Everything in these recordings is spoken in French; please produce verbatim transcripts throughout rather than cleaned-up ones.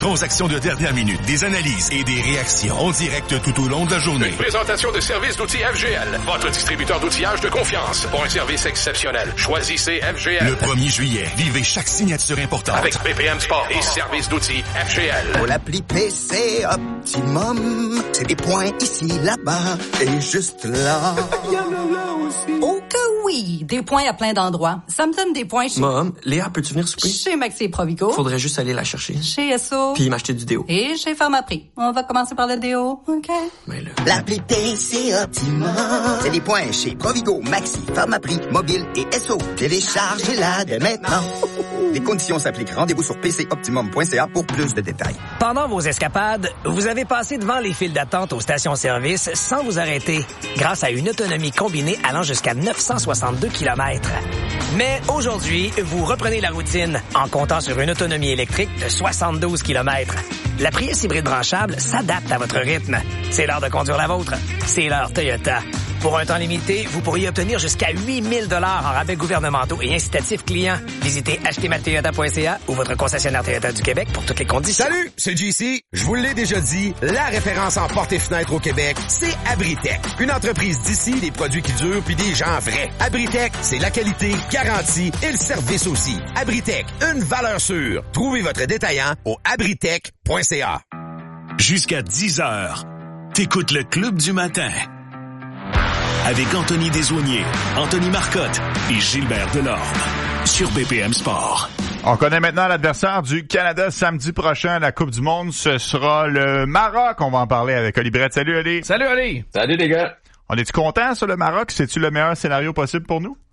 Transactions de dernière minute, des analyses et des réactions en direct tout au long de la journée. Une présentation de services d'outils F G L, votre distributeur d'outillage de confiance. Pour un service exceptionnel, choisissez F G L. Le premier juillet, vivez chaque signature importante. Avec B P M Sport et services d'outils F G L. Pour l'appli P C Optimum, c'est des points ici, là-bas et juste là. Oh que oui! Des points à plein d'endroits. Ça me donne des points chez... Mom, Léa, peux-tu venir souper? Chez Maxi Provigo. Faudrait juste aller la chercher. Chez S O. Puis m'acheter du déo. Et chez Pharmaprix. On va commencer par le déo, OK? Mais là... L'appli P C Optimum, c'est des points chez Provigo, Maxi, Pharmaprix, Mobile et S O. Téléchargez-la dès maintenant. Les conditions s'appliquent. Rendez-vous sur p c optimum point c a pour plus de détails. Pendant vos escapades, vous avez passé devant les files d'attente aux stations-service sans vous arrêter, grâce à une autonomie combinée allant jusqu'à neuf cent soixante-deux kilomètres. Mais aujourd'hui, vous reprenez la routine en comptant sur une autonomie électrique de soixante-douze kilomètres. La Prius hybride branchable s'adapte à votre rythme. C'est l'heure de conduire la vôtre. C'est l'heure Toyota. Pour un temps limité, vous pourriez obtenir jusqu'à huit mille dollars en rabais gouvernementaux et incitatifs clients. Visitez acheter mac toyota point c a ou votre concessionnaire Toyota du Québec pour toutes les conditions. Salut, c'est J C. Je vous l'ai déjà dit, la référence en portes et fenêtres au Québec, c'est Abritech. Une entreprise d'ici, des produits qui durent puis des gens vrais. Abritech, c'est la qualité, garantie et le service aussi. Abritech, une valeur sûre. Trouvez votre détaillant au abritech point c a. Jusqu'à dix heures, t'écoutes le Club du matin. Avec Anthony Desaulniers, Anthony Marcotte et Gilbert Delorme sur B P M Sport. On connaît maintenant l'adversaire du Canada samedi prochain à la Coupe du Monde. Ce sera le Maroc. On va en parler avec Oli Brett. Salut Oli. Salut Oli. Salut les gars. On est-tu content sur le Maroc? C'est-tu le meilleur scénario possible pour nous?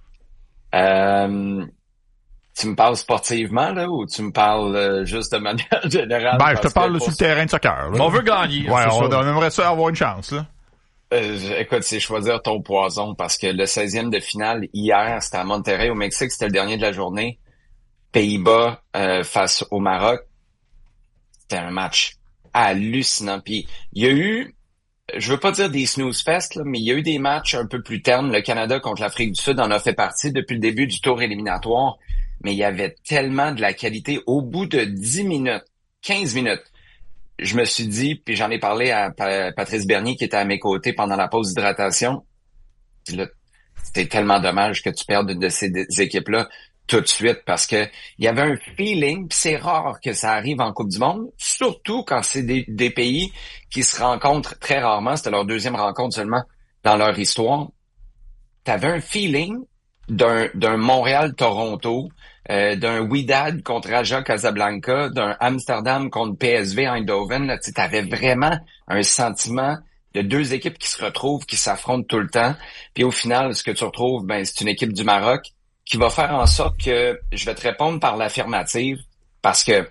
Euh, tu me parles sportivement là ou tu me parles euh, juste de manière générale? Ben, je te parle là, sur le terrain de soccer. Là. On veut gagner. Ouais, on, on aimerait ça avoir une chance là. Euh, écoute, c'est choisir ton poison parce que le seizième de finale hier, c'était à Monterrey au Mexique, c'était le dernier de la journée. Pays-Bas euh, face au Maroc. C'était un match hallucinant. Puis il y a eu, je veux pas dire des snooze fest, là, mais il y a eu des matchs un peu plus ternes. Le Canada contre l'Afrique du Sud en a fait partie depuis le début du tour éliminatoire. Mais il y avait tellement de la qualité. Au bout de dix minutes, quinze minutes, je me suis dit, puis j'en ai parlé à Patrice Bernier qui était à mes côtés pendant la pause d'hydratation. Là, c'était tellement dommage que tu perdes une de ces équipes-là tout de suite parce que il y avait un feeling, puis c'est rare que ça arrive en Coupe du Monde, surtout quand c'est des, des pays qui se rencontrent très rarement. C'était leur deuxième rencontre seulement dans leur histoire. T'avais un feeling d'un, d'un Montréal-Toronto, Euh, d'un Wydad contre Raja Casablanca, d'un Amsterdam contre P S V Eindhoven, là, tu avais vraiment un sentiment de deux équipes qui se retrouvent, qui s'affrontent tout le temps. Puis au final, ce que tu retrouves, ben c'est une équipe du Maroc qui va faire en sorte que je vais te répondre par l'affirmative parce que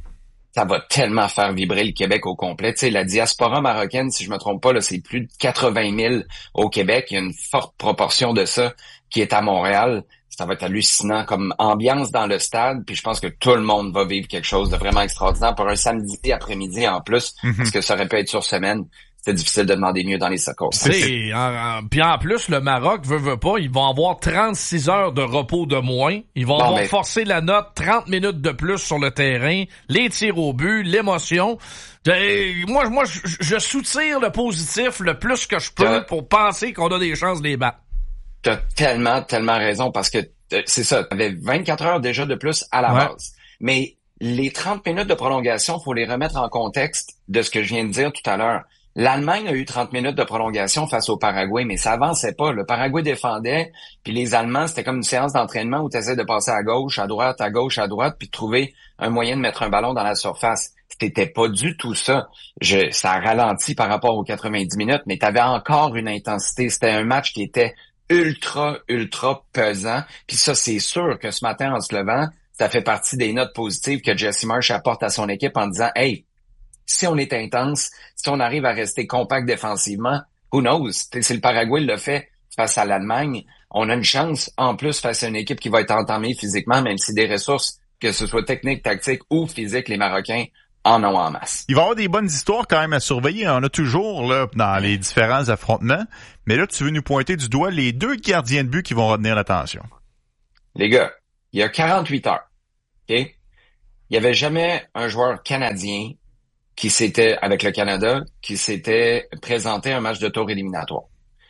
ça va tellement faire vibrer le Québec au complet. Tu sais, la diaspora marocaine, si je me trompe pas, là, c'est plus de quatre-vingt mille au Québec. Il y a une forte proportion de ça qui est à Montréal. Ça va être hallucinant comme ambiance dans le stade, puis je pense que tout le monde va vivre quelque chose de vraiment extraordinaire pour un samedi après-midi en plus, mm-hmm. parce que ça aurait pu être sur semaine. C'était difficile de demander mieux dans les circonstances. Puis en, en plus, le Maroc veut, veut pas, ils vont avoir trente-six heures de repos de moins. Ils vont bon, avoir mais... forcé la note trente minutes de plus sur le terrain, les tirs au but, l'émotion. Et moi, moi, je, je soutire le positif le plus que je peux euh... pour penser qu'on a des chances de les battre. T'as tellement, tellement raison parce que euh, c'est ça, t'avais vingt-quatre heures déjà de plus à la ouais. base. Mais les trente minutes de prolongation, faut les remettre en contexte de ce que je viens de dire tout à l'heure. L'Allemagne a eu trente minutes de prolongation face au Paraguay, mais ça avançait pas. Le Paraguay défendait, puis les Allemands, c'était comme une séance d'entraînement où tu essaies de passer à gauche, à droite, à gauche, à droite, puis de trouver un moyen de mettre un ballon dans la surface. C'était pas du tout ça. Je, ça a ralenti par rapport aux quatre-vingt-dix minutes, mais t'avais encore une intensité. C'était un match qui était ultra, ultra pesant. Puis ça, c'est sûr que ce matin, en se levant, ça fait partie des notes positives que Jesse Marsh apporte à son équipe en disant « Hey, si on est intense, si on arrive à rester compact défensivement, who knows? Si le Paraguay le fait face à l'Allemagne, on a une chance en plus face à une équipe qui va être entamée physiquement, même si des ressources, que ce soit techniques, tactiques ou physiques, les Marocains en ont en masse. Il va y avoir des bonnes histoires quand même à surveiller. On a toujours là dans les différents affrontements. Mais là, tu veux nous pointer du doigt les deux gardiens de but qui vont retenir l'attention. Les gars, il y a quarante-huit heures. OK? Il il y avait jamais un joueur canadien qui s'était, avec le Canada, qui s'était présenté à un match de tour éliminatoire.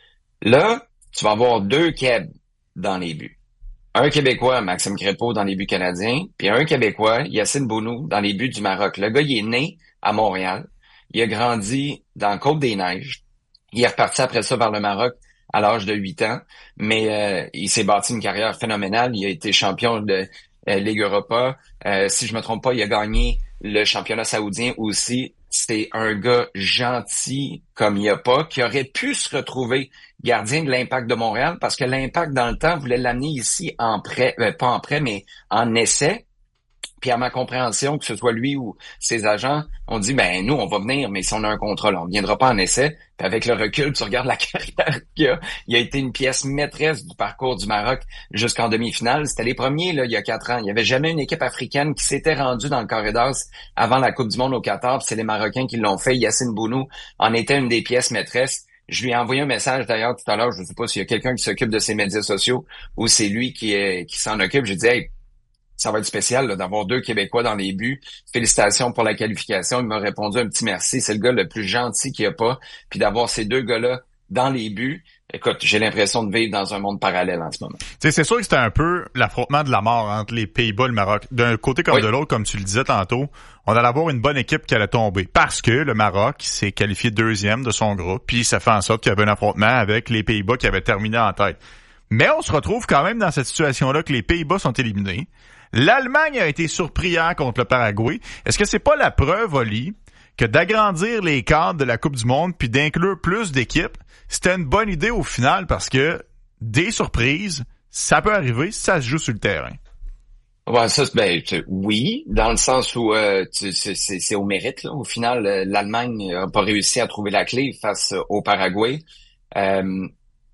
Là, tu vas avoir deux Québs dans les buts. Un Québécois, Maxime Crépeau, dans les buts canadiens, puis un Québécois, Yacine Bounou, dans les buts du Maroc. Le gars, il est né à Montréal. Il a grandi dans Côte-des-Neiges. Il est reparti après ça vers le Maroc à l'âge de huit ans, mais euh, il s'est bâti une carrière phénoménale. Il a été champion de euh, Ligue Europa. Euh, si je me trompe pas, il a gagné le championnat saoudien aussi. C'est un gars gentil comme il n'y a pas, qui aurait pu se retrouver gardien de l'Impact de Montréal, parce que l'Impact, dans le temps, voulait l'amener ici en prêt, euh, pas en prêt, mais en essai. Puis à ma compréhension, que ce soit lui ou ses agents, on dit, ben nous, on va venir, mais si on a un contrat, là, on ne viendra pas en essai. Puis avec le recul, tu regardes la carrière qu'il a. Il a été une pièce maîtresse du parcours du Maroc jusqu'en demi-finale. C'était les premiers, là, il y a quatre ans. Il n'y avait jamais une équipe africaine qui s'était rendue dans le corridor avant la Coupe du Monde au Qatar. Puis c'est les Marocains qui l'ont fait. Yacine Bounou en était une des pièces maîtresses. Je lui ai envoyé un message d'ailleurs tout à l'heure. Je ne sais pas s'il y a quelqu'un qui s'occupe de ses médias sociaux ou c'est lui qui, est, qui s'en occupe. J'ai dit, hey, ça va être spécial là, d'avoir deux Québécois dans les buts. Félicitations pour la qualification. Il m'a répondu un petit merci. C'est le gars le plus gentil qu'il n'y a pas. Puis d'avoir ces deux gars-là dans les buts, écoute, j'ai l'impression de vivre dans un monde parallèle en ce moment. Tu sais, c'est sûr que c'était un peu l'affrontement de la mort entre les Pays-Bas et le Maroc. D'un côté comme oui. de l'autre, comme tu le disais tantôt, on allait avoir une bonne équipe qui allait tomber. Parce que le Maroc s'est qualifié deuxième de son groupe, puis ça fait en sorte qu'il y avait un affrontement avec les Pays-Bas qui avaient terminé en tête. Mais on se retrouve quand même dans cette situation-là que les Pays-Bas sont éliminés. L'Allemagne a été surpris hier contre le Paraguay. Est-ce que c'est pas la preuve, Oli, que d'agrandir les cadres de la Coupe du Monde puis d'inclure plus d'équipes, c'était une bonne idée au final parce que des surprises, ça peut arriver si ça se joue sur le terrain? Ouais, ça, ben, oui, dans le sens où euh, tu, c'est, c'est au mérite. Là. Au final, l'Allemagne n'a pas réussi à trouver la clé face au Paraguay. Euh,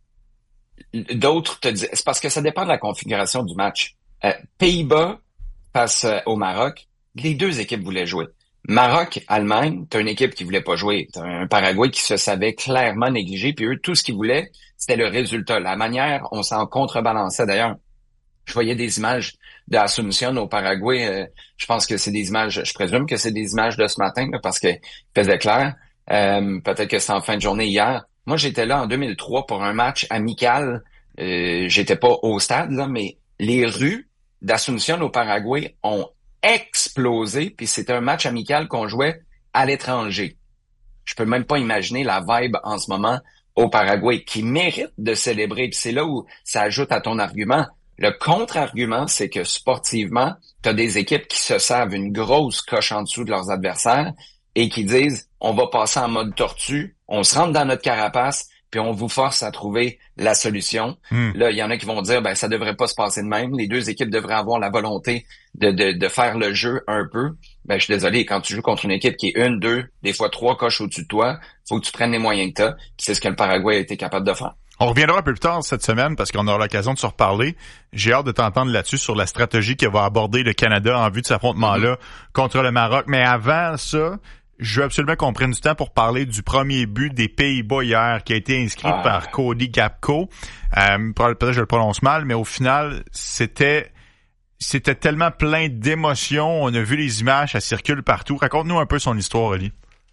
d'autres te disent, c'est parce que ça dépend de la configuration du match. Euh, Pays-Bas face euh, au Maroc, les deux équipes voulaient jouer. Maroc-Allemagne, t'as une équipe qui voulait pas jouer. T'as un Paraguay qui se savait clairement négligé, puis eux, tout ce qu'ils voulaient, c'était le résultat. La manière, on s'en contrebalançait. D'ailleurs, je voyais des images d'Asunción au Paraguay. Euh, je pense que c'est des images, je présume que c'est des images de ce matin, là, parce qu'il faisait clair. Euh, peut-être que c'est en fin de journée hier. Moi, j'étais là en deux mille trois pour un match amical. Euh, j'étais pas au stade, là, mais les rues d'Asunción au Paraguay ont explosé, puis c'était un match amical qu'on jouait à l'étranger. Je peux même pas imaginer la vibe en ce moment au Paraguay qui mérite de célébrer. Puis c'est là où ça ajoute à ton argument. Le contre-argument, c'est que sportivement, tu as des équipes qui se savent une grosse coche en dessous de leurs adversaires et qui disent on va passer en mode tortue, on se rentre dans notre carapace, puis on vous force à trouver la solution. Mm. Là, il y en a qui vont dire, ben ça devrait pas se passer de même. Les deux équipes devraient avoir la volonté de, de, de faire le jeu un peu. Ben je suis désolé, quand tu joues contre une équipe qui est une, deux, des fois trois coches au-dessus de toi, faut que tu prennes les moyens que t'as. Puis c'est ce que le Paraguay a été capable de faire. On reviendra un peu plus tard cette semaine parce qu'on aura l'occasion de se reparler. J'ai hâte de t'entendre là-dessus sur la stratégie que va aborder le Canada en vue de cet affrontement-là mm-hmm. contre le Maroc. Mais avant ça, je veux absolument qu'on prenne du temps pour parler du premier but des Pays-Bas hier qui a été inscrit ah. par Cody Gakpo. Euh, peut-être que je le prononce mal, mais au final, c'était c'était tellement plein d'émotions. On a vu les images, ça circule partout. Raconte-nous un peu son histoire, Oli.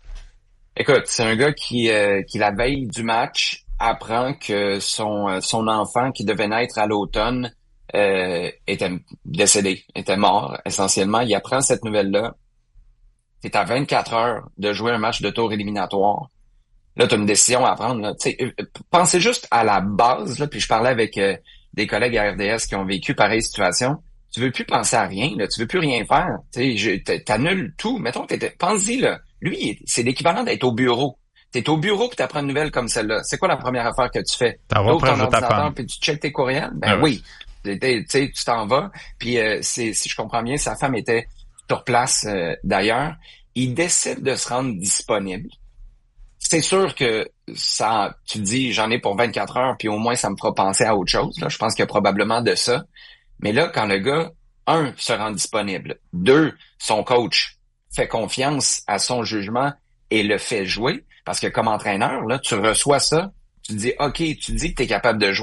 Écoute, c'est un gars qui, euh, qui la veille du match, apprend que son, son enfant qui devait naître à l'automne euh, était décédé, était mort essentiellement. Il apprend cette nouvelle-là. T'es à vingt-quatre heures de jouer un match de tour éliminatoire. Là, t'as une décision à prendre. Là. T'sais, pensez juste à la base, là, puis je parlais avec euh, des collègues à R D S qui ont vécu pareille situation. Tu veux plus penser à rien, là, tu veux plus rien faire. Tu t'annules tout. Mettons, t'étais, pense-y, là. Lui, c'est l'équivalent d'être au bureau. T'es au bureau puis t'apprends une nouvelle comme celle-là. C'est quoi la première affaire que tu fais? T'ouvres ton ordinateur puis tu checkes tes courriels? Ben ah oui. oui. Tu sais, tu t'en vas. Puis euh, c'est, si je comprends bien, sa femme était sur place euh, d'ailleurs. Il décide de se rendre disponible. C'est sûr que ça, tu dis, j'en ai pour vingt-quatre heures, puis au moins ça me fera penser à autre chose. Là, je pense qu'il y a probablement de ça. Mais là, quand le gars, un, se rend disponible, deux, son coach fait confiance à son jugement et le fait jouer, parce que comme entraîneur, là, tu reçois ça, tu te dis, OK, tu dis que tu es capable de jouer,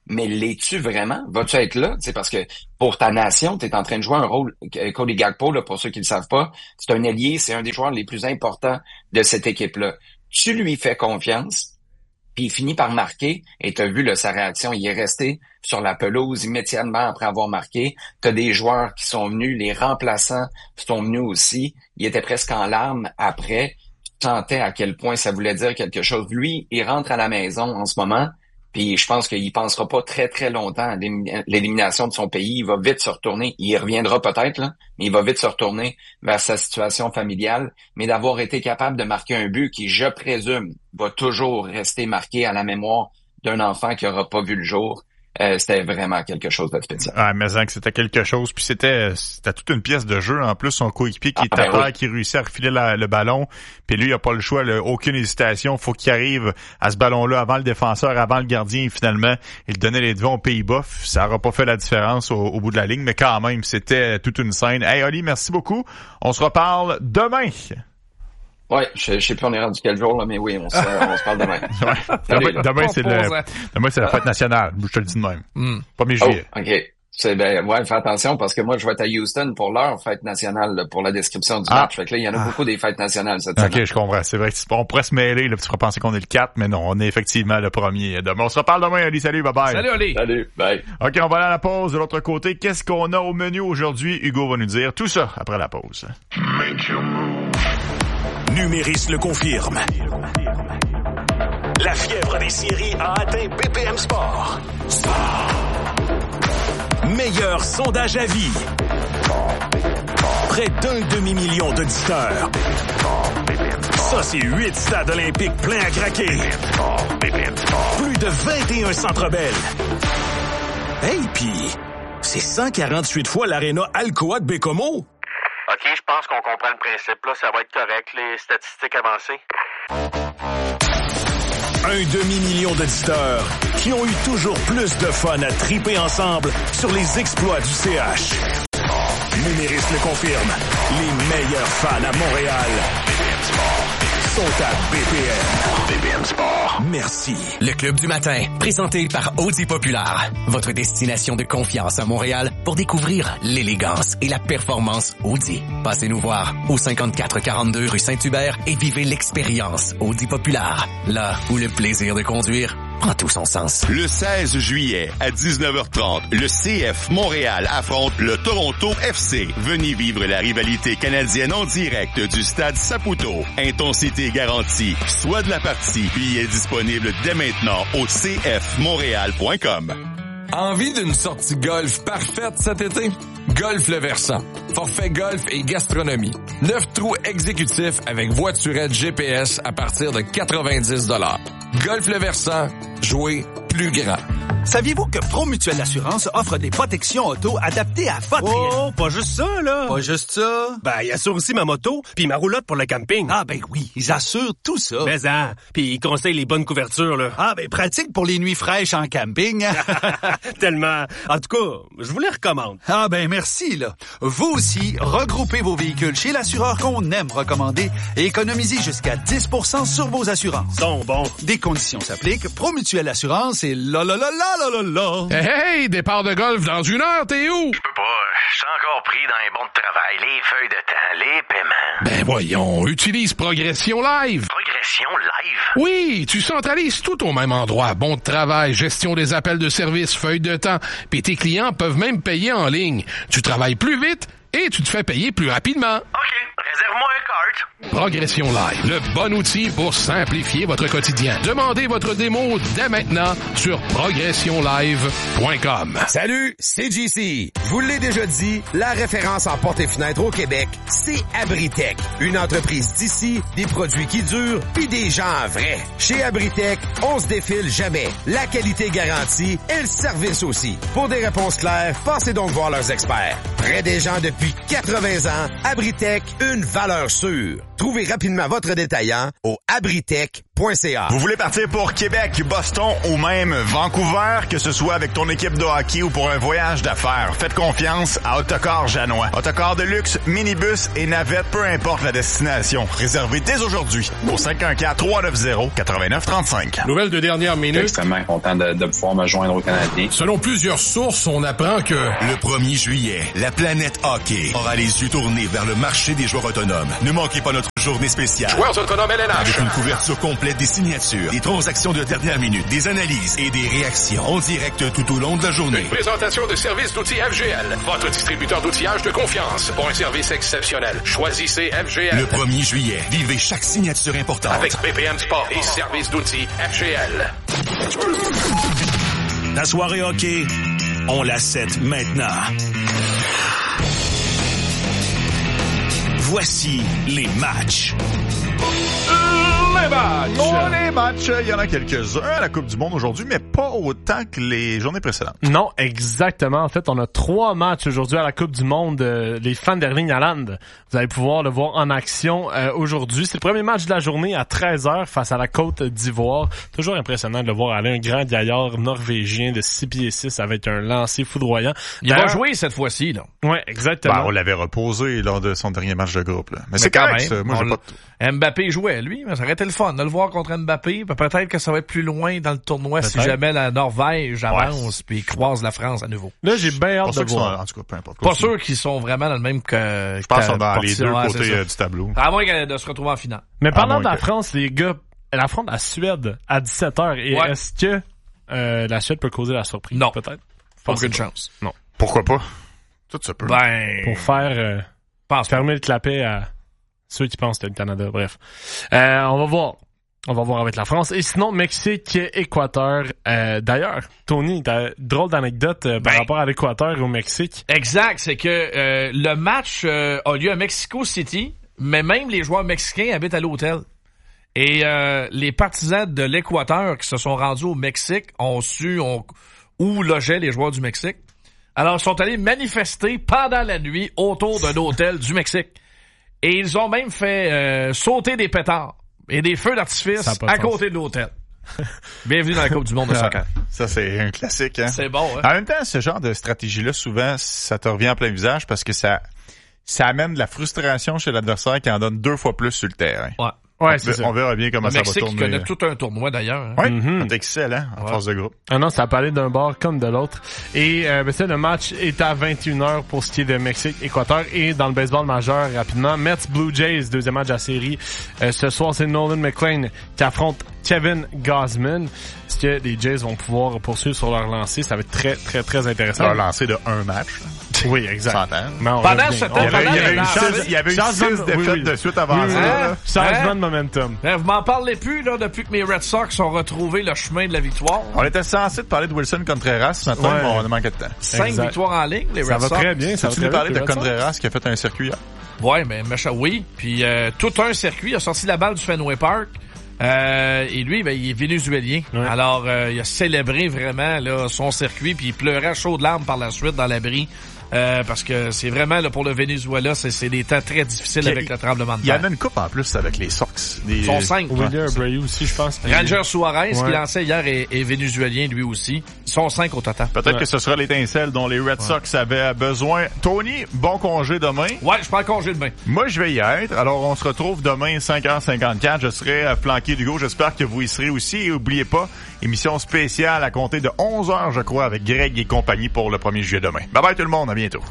mais l'es-tu vraiment? Vas-tu être là? T'sais, parce que pour ta nation, tu es en train de jouer un rôle. Cody Gakpo, là, pour ceux qui ne le savent pas, c'est un ailier, c'est un des joueurs les plus importants de cette équipe-là. Tu lui fais confiance, puis il finit par marquer, et tu as vu là, sa réaction, il est resté sur la pelouse immédiatement après avoir marqué. Tu as des joueurs qui sont venus, les remplaçants sont venus aussi. Il était presque en larmes après. Tu sentais à quel point ça voulait dire quelque chose. Lui, il rentre à la maison en ce moment, puis je pense qu'il pensera pas très, très longtemps à l'élimination de son pays. Il va vite se retourner. Il y reviendra peut-être, là, mais il va vite se retourner vers sa situation familiale. Mais d'avoir été capable de marquer un but qui, je présume, va toujours rester marqué à la mémoire d'un enfant qui aura pas vu le jour, Euh, c'était vraiment quelque chose de spécial. Ah, mais que c'était quelque chose. Puis c'était c'était toute une pièce de jeu. En plus, son coéquipier qui ah, est à ben terre, oui. qui réussit à refiler la, le ballon. Puis lui, il a pas le choix, là, aucune hésitation. Faut qu'il arrive à ce ballon-là avant le défenseur, avant le gardien. Et finalement, il donnait les devants aux Pays-Bas. Ça aura pas fait la différence au, au bout de la ligne, mais quand même, c'était toute une scène. Hey, Oli, merci beaucoup. On se reparle demain. Ouais, je, je sais plus on est rendu quel jour, là, mais oui, on se, on se parle demain. Ouais. Demain, demain, c'est le, demain, c'est la fête nationale. Je te le dis de même. Mm. Premier juillet. Oh, OK. C'est, ben, ouais, fais attention parce que moi, je vais être à Houston pour leur fête nationale, là, pour la description du ah. match. Fait que là, il y en a ah. beaucoup des fêtes nationales cette OK, semaine. OK, je comprends. C'est vrai qu'on pourrait se mêler, là, tu feras penser qu'on est le quatre, mais non, on est effectivement le premier. Demain, on se reparle demain, Ali. Salut, bye bye. Salut, Ali. Salut, bye. OK, on va aller à la pause. De l'autre côté, qu'est-ce qu'on a au menu aujourd'hui? Hugo va nous dire tout ça après la pause. Numéris le confirme. La fièvre des séries a atteint B P M Sport. Sport. Meilleur sondage à vie. Près d'un demi-million d'auditeurs. Ça, c'est huit stades olympiques pleins à craquer. Plus de vingt et un centres belles. Hey, pis, c'est cent quarante-huit fois l'aréna Alcoa de Bécomo. OK, je pense qu'on comprend le principe. Là, ça va être correct, les statistiques avancées. Un demi-million d'auditeurs qui ont eu toujours plus de fun à triper ensemble sur les exploits du C H. Numéris le confirme. Les meilleurs fans à Montréal sont à B P M. B P M Sport. Merci. Le Club du matin, présenté par Audi Populaire. Votre destination de confiance à Montréal pour découvrir l'élégance et la performance Audi. Passez nous voir au cinquante-quatre quarante-deux rue Saint-Hubert et vivez l'expérience Audi Populaire. Là où le plaisir de conduire prend tout son sens. Le seize juillet à dix-neuf heures trente, le C F Montréal affronte le Toronto F C. Venez vivre la rivalité canadienne en direct du stade Saputo. Intensité garantie. Soit de la partie. Billets disponibles dès maintenant au c f montréal point com. Envie d'une sortie golf parfaite cet été? Golf Le Versant. Forfait golf et gastronomie. Neuf trous exécutifs avec voiturette G P S à partir de quatre-vingt-dix dollars. Golf Le Versant. Jouer plus grand. Saviez-vous que Promutuelle Assurance offre des protections auto adaptées à votre... Oh, pas juste ça, là! Pas juste ça? Ben, ils assurent aussi ma moto, puis ma roulotte pour le camping. Ah, ben oui, ils assurent tout ça. Mais hein, puis ils conseillent les bonnes couvertures, là. Ah, ben pratique pour les nuits fraîches en camping. Tellement. En tout cas, je vous les recommande. Ah, ben merci, là. Vous aussi, regroupez vos véhicules chez l'assureur qu'on aime recommander et économisez jusqu'à dix pour cent sur vos assurances. Sont bons. Des conditions s'appliquent. Promutuelle Assurance et là, là, là, là. La, la, la. Hey, hey, départ de golf dans une heure, t'es où? Je peux pas, je suis encore pris dans les bons de travail, les feuilles de temps, les paiements. Ben voyons, utilise Progression Live. Progression Live? Oui, tu centralises tout au même endroit. Bon de travail, gestion des appels de service, feuilles de temps, puis tes clients peuvent même payer en ligne. Tu travailles plus vite et tu te fais payer plus rapidement. OK, réserve-moi un cart. Progression Live, le bon outil pour simplifier votre quotidien. Demandez votre démo dès maintenant sur progression live point com. Salut, c'est J C. Je vous l'ai déjà dit, la référence en portes et fenêtres au Québec, c'est Abritech. Une entreprise d'ici, des produits qui durent, puis des gens vrais. Chez Abritech, on se défile jamais. La qualité garantie et le service aussi. Pour des réponses claires, passez donc voir leurs experts. Près des gens depuis quatre-vingts ans, Abritech, une valeur sûre. Trouvez rapidement votre détaillant au abritech point c a. Vous voulez partir pour Québec, Boston ou même Vancouver, que ce soit avec ton équipe de hockey ou pour un voyage d'affaires, faites confiance à Autocar Janois. Autocar de luxe, minibus et navette, peu importe la destination. Réservez dès aujourd'hui au cinq un quatre, trois neuf zéro, neuf neuf trois cinq. Nouvelle de dernière minute. Je suis extrêmement content de, de pouvoir me joindre aux Canadiens. Selon plusieurs sources, on apprend que... Le premier juillet, la planète hockey aura les yeux tournés vers le marché des joueurs autonomes. Ne manquez pas notre journée spéciale. Joueurs autonomes L N H. Avec une couverture complète des signatures, des transactions de dernière minute, des analyses et des réactions en direct tout au long de la journée. Une présentation de services d'outils F G L, votre distributeur d'outillage de confiance pour un service exceptionnel. Choisissez F G L. Le premier juillet, vivez chaque signature importante. Avec B P M Sport et services d'outils F G L. La soirée hockey, on la set maintenant. Voici les matchs. Les matchs! Oh, les matchs! Il y en a quelques-uns à la Coupe du Monde aujourd'hui, mais pas autant que les journées précédentes. Non, exactement. En fait, on a trois matchs aujourd'hui à la Coupe du Monde. Euh, les fans d'Erling Haaland, vous allez pouvoir le voir en action euh, aujourd'hui. C'est le premier match de la journée à treize heures face à la Côte d'Ivoire. Toujours impressionnant de le voir aller, un grand gaillard norvégien de six pieds six avec un lancer foudroyant. Il va jouer cette fois-ci, là. Ouais, exactement. Ben, on l'avait reposé lors de son dernier match de groupe, là. Mais, mais c'est quand correct, même. Ça. Moi, j'ai pas de... Mbappé jouait, lui, mais ça aurait été le fun de le voir contre Mbappé. Peut-être que ça va être plus loin dans le tournoi peut-être. Si jamais la Norvège avance puis croise la France à nouveau. Là, j'ai bien hâte de voir. Sont, en tout cas, peu importe. Pas sûr qu'ils sont vraiment dans le même que... Je pense qu'ils sont dans les deux ouais, côtés euh, du tableau. À moins de se retrouver en finale. Mais parlant de la que... France, les gars, elle affronte la Suède à dix-sept heures. Et ouais. Est-ce que euh, la Suède peut causer la surprise? Non. Peut-être. Aucune chance. Non. Pourquoi pas? Tout ça peut. Ben... Pour faire... Euh, Pense fermer pas. Le clapet à ceux qui pensent que c'était le Canada. Bref. Euh, on va voir. On va voir avec la France. Et sinon, Mexique, Équateur. Euh, d'ailleurs, Tony, t'as drôle d'anecdote euh, par ben, rapport à l'Équateur et au Mexique. Exact. C'est que euh, le match euh, a lieu à Mexico City, mais même les joueurs mexicains habitent à l'hôtel. Et euh, les partisans de l'Équateur qui se sont rendus au Mexique ont su ont, où logeaient les joueurs du Mexique. Alors, ils sont allés manifester pendant la nuit autour d'un hôtel du Mexique. Et ils ont même fait euh, sauter des pétards et des feux d'artifice à côté de l'hôtel. Bienvenue dans la Coupe du monde de soccer. Ça, c'est un classique, hein? C'est bon, hein? En même temps, ce genre de stratégie-là, souvent, ça te revient en plein visage parce que ça, ça amène de la frustration chez l'adversaire qui en donne deux fois plus sur le terrain. Ouais. Ouais, on, c'est on verra bien comment le ça Mexique va tourner. Mexique connaît tout un tournoi d'ailleurs. Hein? Oui, mm-hmm. c'est excellent en ouais. phase de groupe. Ah non, ça a parlé d'un bord comme de l'autre. Et euh, ben ça, le match est à vingt et une heures pour ce qui est de Mexique-Équateur. Et dans le baseball majeur, rapidement, Mets-Blue Jays, deuxième match de la série. Euh, ce soir, c'est Nolan McLean qui affronte Kevin Gausman. Est-ce que les Jays vont pouvoir poursuivre sur leur lancée? Ça va être très, très, très intéressant. Leur lancée de un match. Oui, exact. Pendant ce temps, il y avait eu six défaites de suite avant ça. Changement de momentum. Vous m'en parlez plus là depuis que mes Red Sox ont retrouvé le chemin de la victoire. On était censé de parler de Wilson Contreras ce matin, ouais. mais on a manqué de temps. Cinq exact. victoires en ligne, les Red Sox. Ça va très bien. Ça va très bien. Tu nous parlais de Contreras qui a fait un circuit hier. Ouais, mais machin, oui. Puis euh, tout un circuit. Il a sorti la balle du Fenway Park. Euh, et lui, ben, il est vénézuélien. Ouais. Alors, euh, il a célébré vraiment là, son circuit, puis il pleurait à chaudes larmes par la suite dans l'abri. Euh, parce que c'est vraiment, là, pour le Venezuela, c'est, c'est des temps très difficiles avec le tremblement de terre. Il y en a une coupe en plus avec les Sox. Des... Ils sont cinq. William Abreu aussi, je pense. Ranger Suarez, ouais. qui lançait hier, est, est vénézuélien lui aussi. Ils sont cinq au total. Peut-être ouais. que ce sera l'étincelle dont les Red Sox ouais. avaient besoin. Tony, bon congé demain. Ouais, je prends congé demain. Moi, je vais y être. Alors, on se retrouve demain, cinq heures cinquante-quatre. Je serai flanqué d'Hugo. J'espère que vous y serez aussi. Et oubliez pas, émission spéciale à compter de onze heures, je crois, avec Greg et compagnie pour le premier juillet demain. Bye bye tout le monde. À bientôt.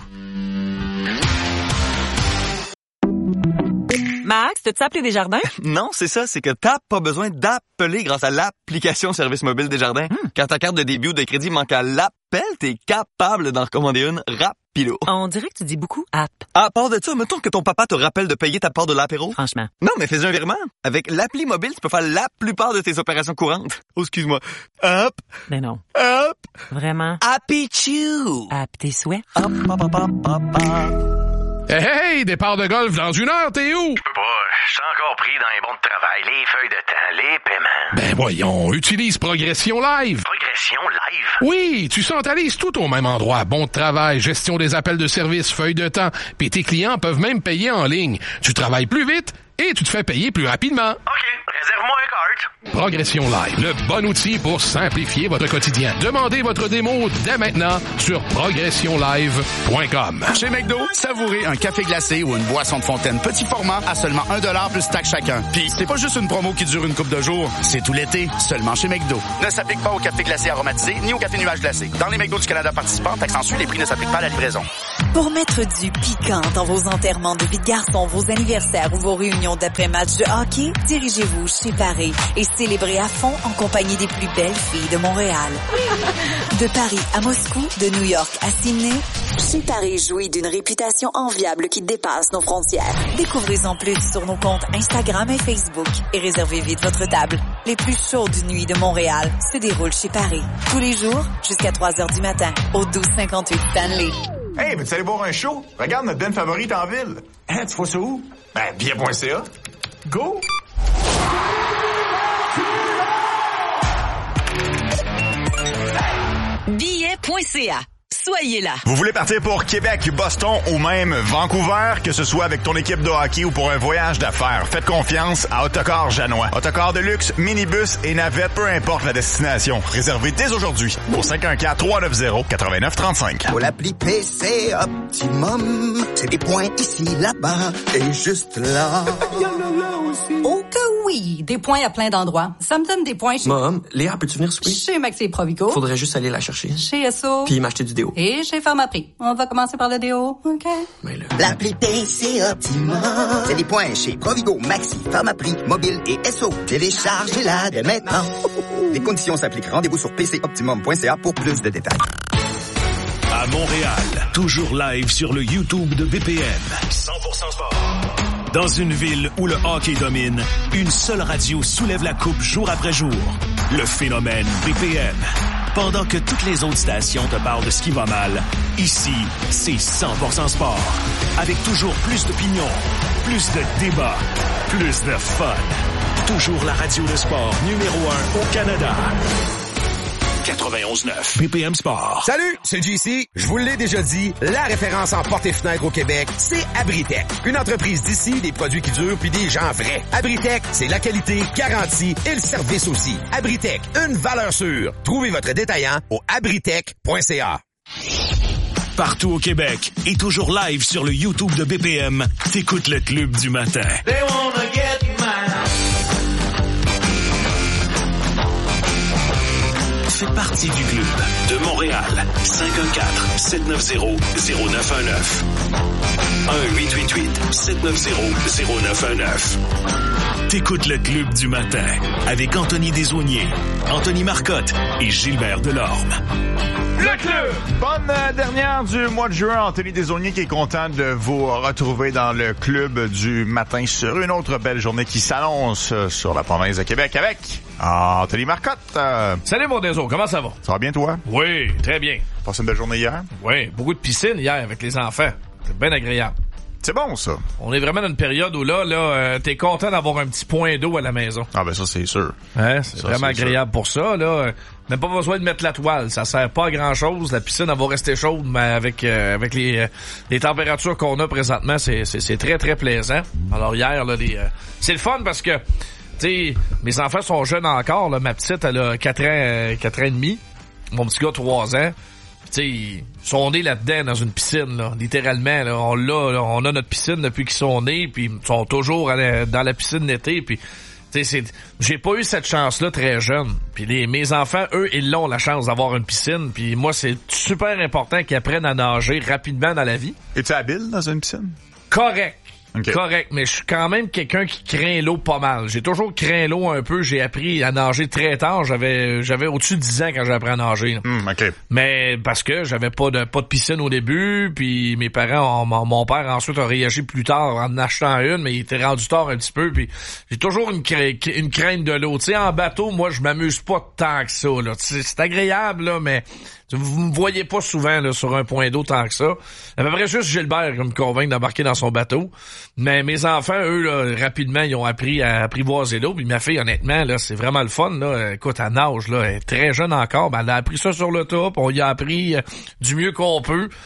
Max, t'as-tu appelé Desjardins? Non, c'est ça, c'est que t'as pas besoin d'appeler grâce à l'application Service mobile Desjardins. Hmm. Quand ta carte de débit ou de crédit manque à l'appel, t'es capable d'en recommander une rapido. On dirait que tu dis beaucoup app. À part de ça, mettons que ton papa te rappelle de payer ta part de l'apéro. Franchement. Non, mais fais un virement. Avec l'appli mobile, tu peux faire la plupart de tes opérations courantes. Oh, excuse-moi. Hop. Mais non. Hop. Vraiment. Happy Chew. App tes souhaits. Hop, hop, hop, hop, hop, hop. Hey, hey, départ de golf dans une heure, t'es où? Je peux pas, je suis encore pris dans les bons de travail, les feuilles de temps, les paiements. Ben voyons, utilise Progression Live. Progression Live? Oui, tu centralises tout au même endroit. Bon de travail, gestion des appels de service, feuilles de temps, puis tes clients peuvent même payer en ligne. Tu travailles plus vite et tu te fais payer plus rapidement. OK, réserve-moi un card. Progression Live, le bon outil pour simplifier votre quotidien. Demandez votre démo dès maintenant sur progression live point com. Chez McDo, savourez un café glacé ou une boisson de fontaine petit format à seulement un dollar plus taxe chacun. Puis c'est pas juste une promo qui dure une couple de jours, c'est tout l'été, seulement chez McDo. Ne s'applique pas au café glacé aromatisé ni au café nuage glacé. Dans les McDo du Canada participants, taxe en sus, les prix ne s'appliquent pas à la livraison. Pour mettre du piquant dans vos enterrements de vie de garçon, vos anniversaires ou vos réunions d'après-match de hockey, dirigez-vous chez Paris et célébrez à fond en compagnie des plus belles filles de Montréal. De Paris à Moscou, de New York à Sydney, chez Paris jouit d'une réputation enviable qui dépasse nos frontières. Découvrez-en plus sur nos comptes Instagram et Facebook et réservez vite votre table. Les plus chaudes nuits de Montréal se déroulent chez Paris. Tous les jours, jusqu'à trois heures du matin, au douze cinquante-huit Stanley. Hey, veux-tu aller voir un show? Regarde notre band favorite en ville. Hein, tu vois ça où? Ben, billet point c a. Go! billet point c a. Soyez là. Vous voulez partir pour Québec, Boston ou même Vancouver, que ce soit avec ton équipe de hockey ou pour un voyage d'affaires, faites confiance à Autocar Janois. Autocar de luxe, minibus et navette, peu importe la destination. Réservez dès aujourd'hui au cinq un quatre, trois neuf zéro, neuf neuf trois cinq. Pour l'appli P C Optimum, c'est des points ici, là-bas et juste là. Oh que oui, des points à plein d'endroits. Ça me donne des points chez... Mom, Léa, peux-tu venir souper? Chez Maxi Provigo. Faudrait juste aller la chercher. Chez S O. Puis m'acheter du déo. Et chez Pharmaprix. On va commencer par le déo, OK? Mais là... L'appli P C Optimum, c'est des points chez Provigo, Maxi, Pharmaprix, Mobile et S O. Téléchargez-la dès maintenant. Les conditions s'appliquent. Rendez-vous sur p c optimum point c a pour plus de détails. À Montréal, toujours live sur le YouTube de B P M. cent pour cent sport. Dans une ville où le hockey domine, une seule radio soulève la coupe jour après jour. Le phénomène B P M. Pendant que toutes les autres stations te parlent de ce qui va mal, ici, c'est cent pour cent sport. Avec toujours plus d'opinions, plus de débats, plus de fun. Toujours la radio de sport numéro un au Canada. quatre-vingt-onze neuf B P M Sport. Salut, c'est J C. Je vous l'ai déjà dit, la référence en portes et fenêtres au Québec, c'est Abritech. Une entreprise d'ici, des produits qui durent puis des gens vrais. Abritech, c'est la qualité garantie et le service aussi. Abritech, une valeur sûre. Trouvez votre détaillant au abritech point c a. Partout au Québec et toujours live sur le YouTube de B P M, t'écoutes le Club du matin. They wanna get mine. Fais partie du club de Montréal. cinq un quatre, sept neuf zéro, zéro neuf un neuf. un huit huit huit, sept neuf zéro, zéro neuf un neuf. T'écoutes le Club du matin avec Anthony Desaulniers, Anthony Marcotte et Gilbert Delorme. Le club! Bonne euh, dernière du mois de juin. Anthony Desaulniers qui est content de vous retrouver dans le club du matin sur une autre belle journée qui s'annonce euh, sur la province de Québec avec Anthony Marcotte. Euh... Salut mon Deso, comment ça va? Ça va bien toi? Oui, très bien. Passé une belle journée hier? Oui, beaucoup de piscine hier avec les enfants. C'est bien agréable. C'est bon, ça. On est vraiment dans une période où là, là, euh, t'es content d'avoir un petit point d'eau à la maison. Ah ben ça, c'est sûr. Hein, c'est ça, vraiment c'est agréable sûr. pour ça, là. N'a pas besoin de mettre la toile. Ça sert pas à grand-chose. La piscine, elle va rester chaude, mais avec euh, avec les euh, les températures qu'on a présentement, c'est, c'est, c'est très, très plaisant. Alors hier, là, les, euh, c'est le fun parce que, tu sais, mes enfants sont jeunes encore, là. Ma petite, elle a quatre ans, euh, quatre ans et demi. Mon petit gars, trois ans. Tu sais, ils sont nés là-dedans, dans une piscine, là, littéralement. Là, on l'a, là, on a notre piscine depuis qu'ils sont nés, puis ils sont toujours à la, dans la piscine l'été, puis tu sais, c'est, j'ai pas eu cette chance-là très jeune. Puis les, mes enfants, eux, ils ont la chance d'avoir une piscine, puis moi, c'est super important qu'ils apprennent à nager rapidement dans la vie. Es-tu habile dans une piscine? Correct. Okay. Correct, mais je suis quand même quelqu'un qui craint l'eau pas mal. J'ai toujours craint l'eau un peu. J'ai appris à nager très tard. J'avais j'avais au-dessus de dix ans quand j'ai appris à nager. Mm, okay. Mais parce que j'avais pas de pas de piscine au début, puis mes parents, mon, mon père ensuite a réagi plus tard en achetant une, mais il était rendu tard un petit peu. Puis j'ai toujours une, cra- une crainte de l'eau. Tu sais, en bateau, moi, je m'amuse pas tant que ça. Là. C'est, c'est agréable, là, mais vous me voyez pas souvent là, sur un point d'eau tant que ça. À peu près juste Gilbert qui me convainc d'embarquer dans son bateau. Mais mes enfants, eux, là, rapidement, ils ont appris à apprivoiser l'eau. Puis ma fille, honnêtement, là, c'est vraiment le fun. Là. Écoute, elle nage, là, elle est très jeune encore. Ben, elle a appris ça sur le top. On y a appris euh, du mieux qu'on peut.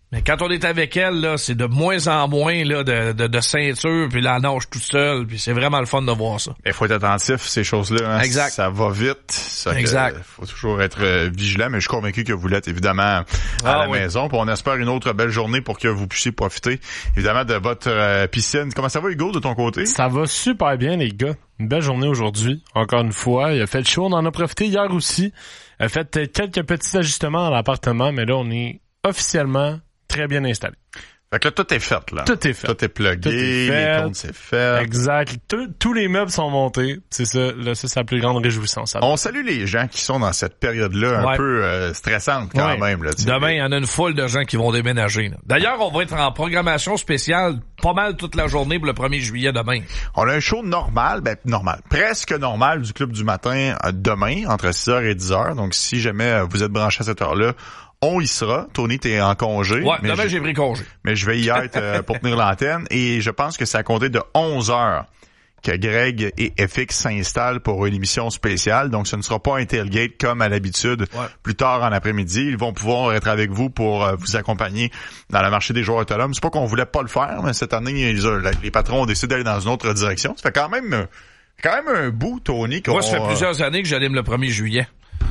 Mais quand on est avec elle, là, c'est de moins en moins là de, de, de ceinture, puis la nage tout seul, puis c'est vraiment le fun de voir ça. Il faut être attentif, ces choses-là. Hein. Exact. Ça va vite. Ça exact. Il faut toujours être euh, vigilant, mais je suis convaincu que vous l'êtes, évidemment, à ah, la oui. maison. Puis on espère une autre belle journée pour que vous puissiez profiter, évidemment, de votre euh, piscine. Comment ça va, Hugo, de ton côté? Ça va super bien, les gars. Une belle journée aujourd'hui, encore une fois. Il a fait chaud, on en a profité hier aussi. Il a fait quelques petits ajustements dans l'appartement, mais là, on est officiellement très bien installé. Fait que là, tout est fait, là. Tout est fait. Tout est plugué, tout est fait. Les comptes, c'est fait. Exact. Tout, tous les meubles sont montés. C'est ça, là, ça, c'est la plus grande réjouissance. On salue les gens qui sont dans cette période-là ouais. un peu euh, stressante quand ouais. même, là. Demain, il y en a une foule de gens qui vont déménager, là. D'ailleurs, on va être en programmation spéciale pas mal toute la journée pour le premier juillet demain. On a un show normal, ben, normal, presque normal du Club du matin euh, demain, entre six heures et dix heures. Donc, si jamais euh, vous êtes branché à cette heure-là, on y sera. Tony, t'es en congé. Ouais, demain, j'ai pris congé. Mais je vais y être euh, pour tenir l'antenne. Et je pense que c'est à compter de onze heures que Greg et F X s'installent pour une émission spéciale. Donc, ce ne sera pas un tailgate comme à l'habitude. Ouais. Plus tard en après-midi, ils vont pouvoir être avec vous pour euh, vous accompagner dans le marché des joueurs autonomes. C'est pas qu'on voulait pas le faire, mais cette année, ils, les patrons ont décidé d'aller dans une autre direction. Ça fait quand même, quand même un bout, Tony. Moi, ça fait plusieurs années que j'anime le premier juillet.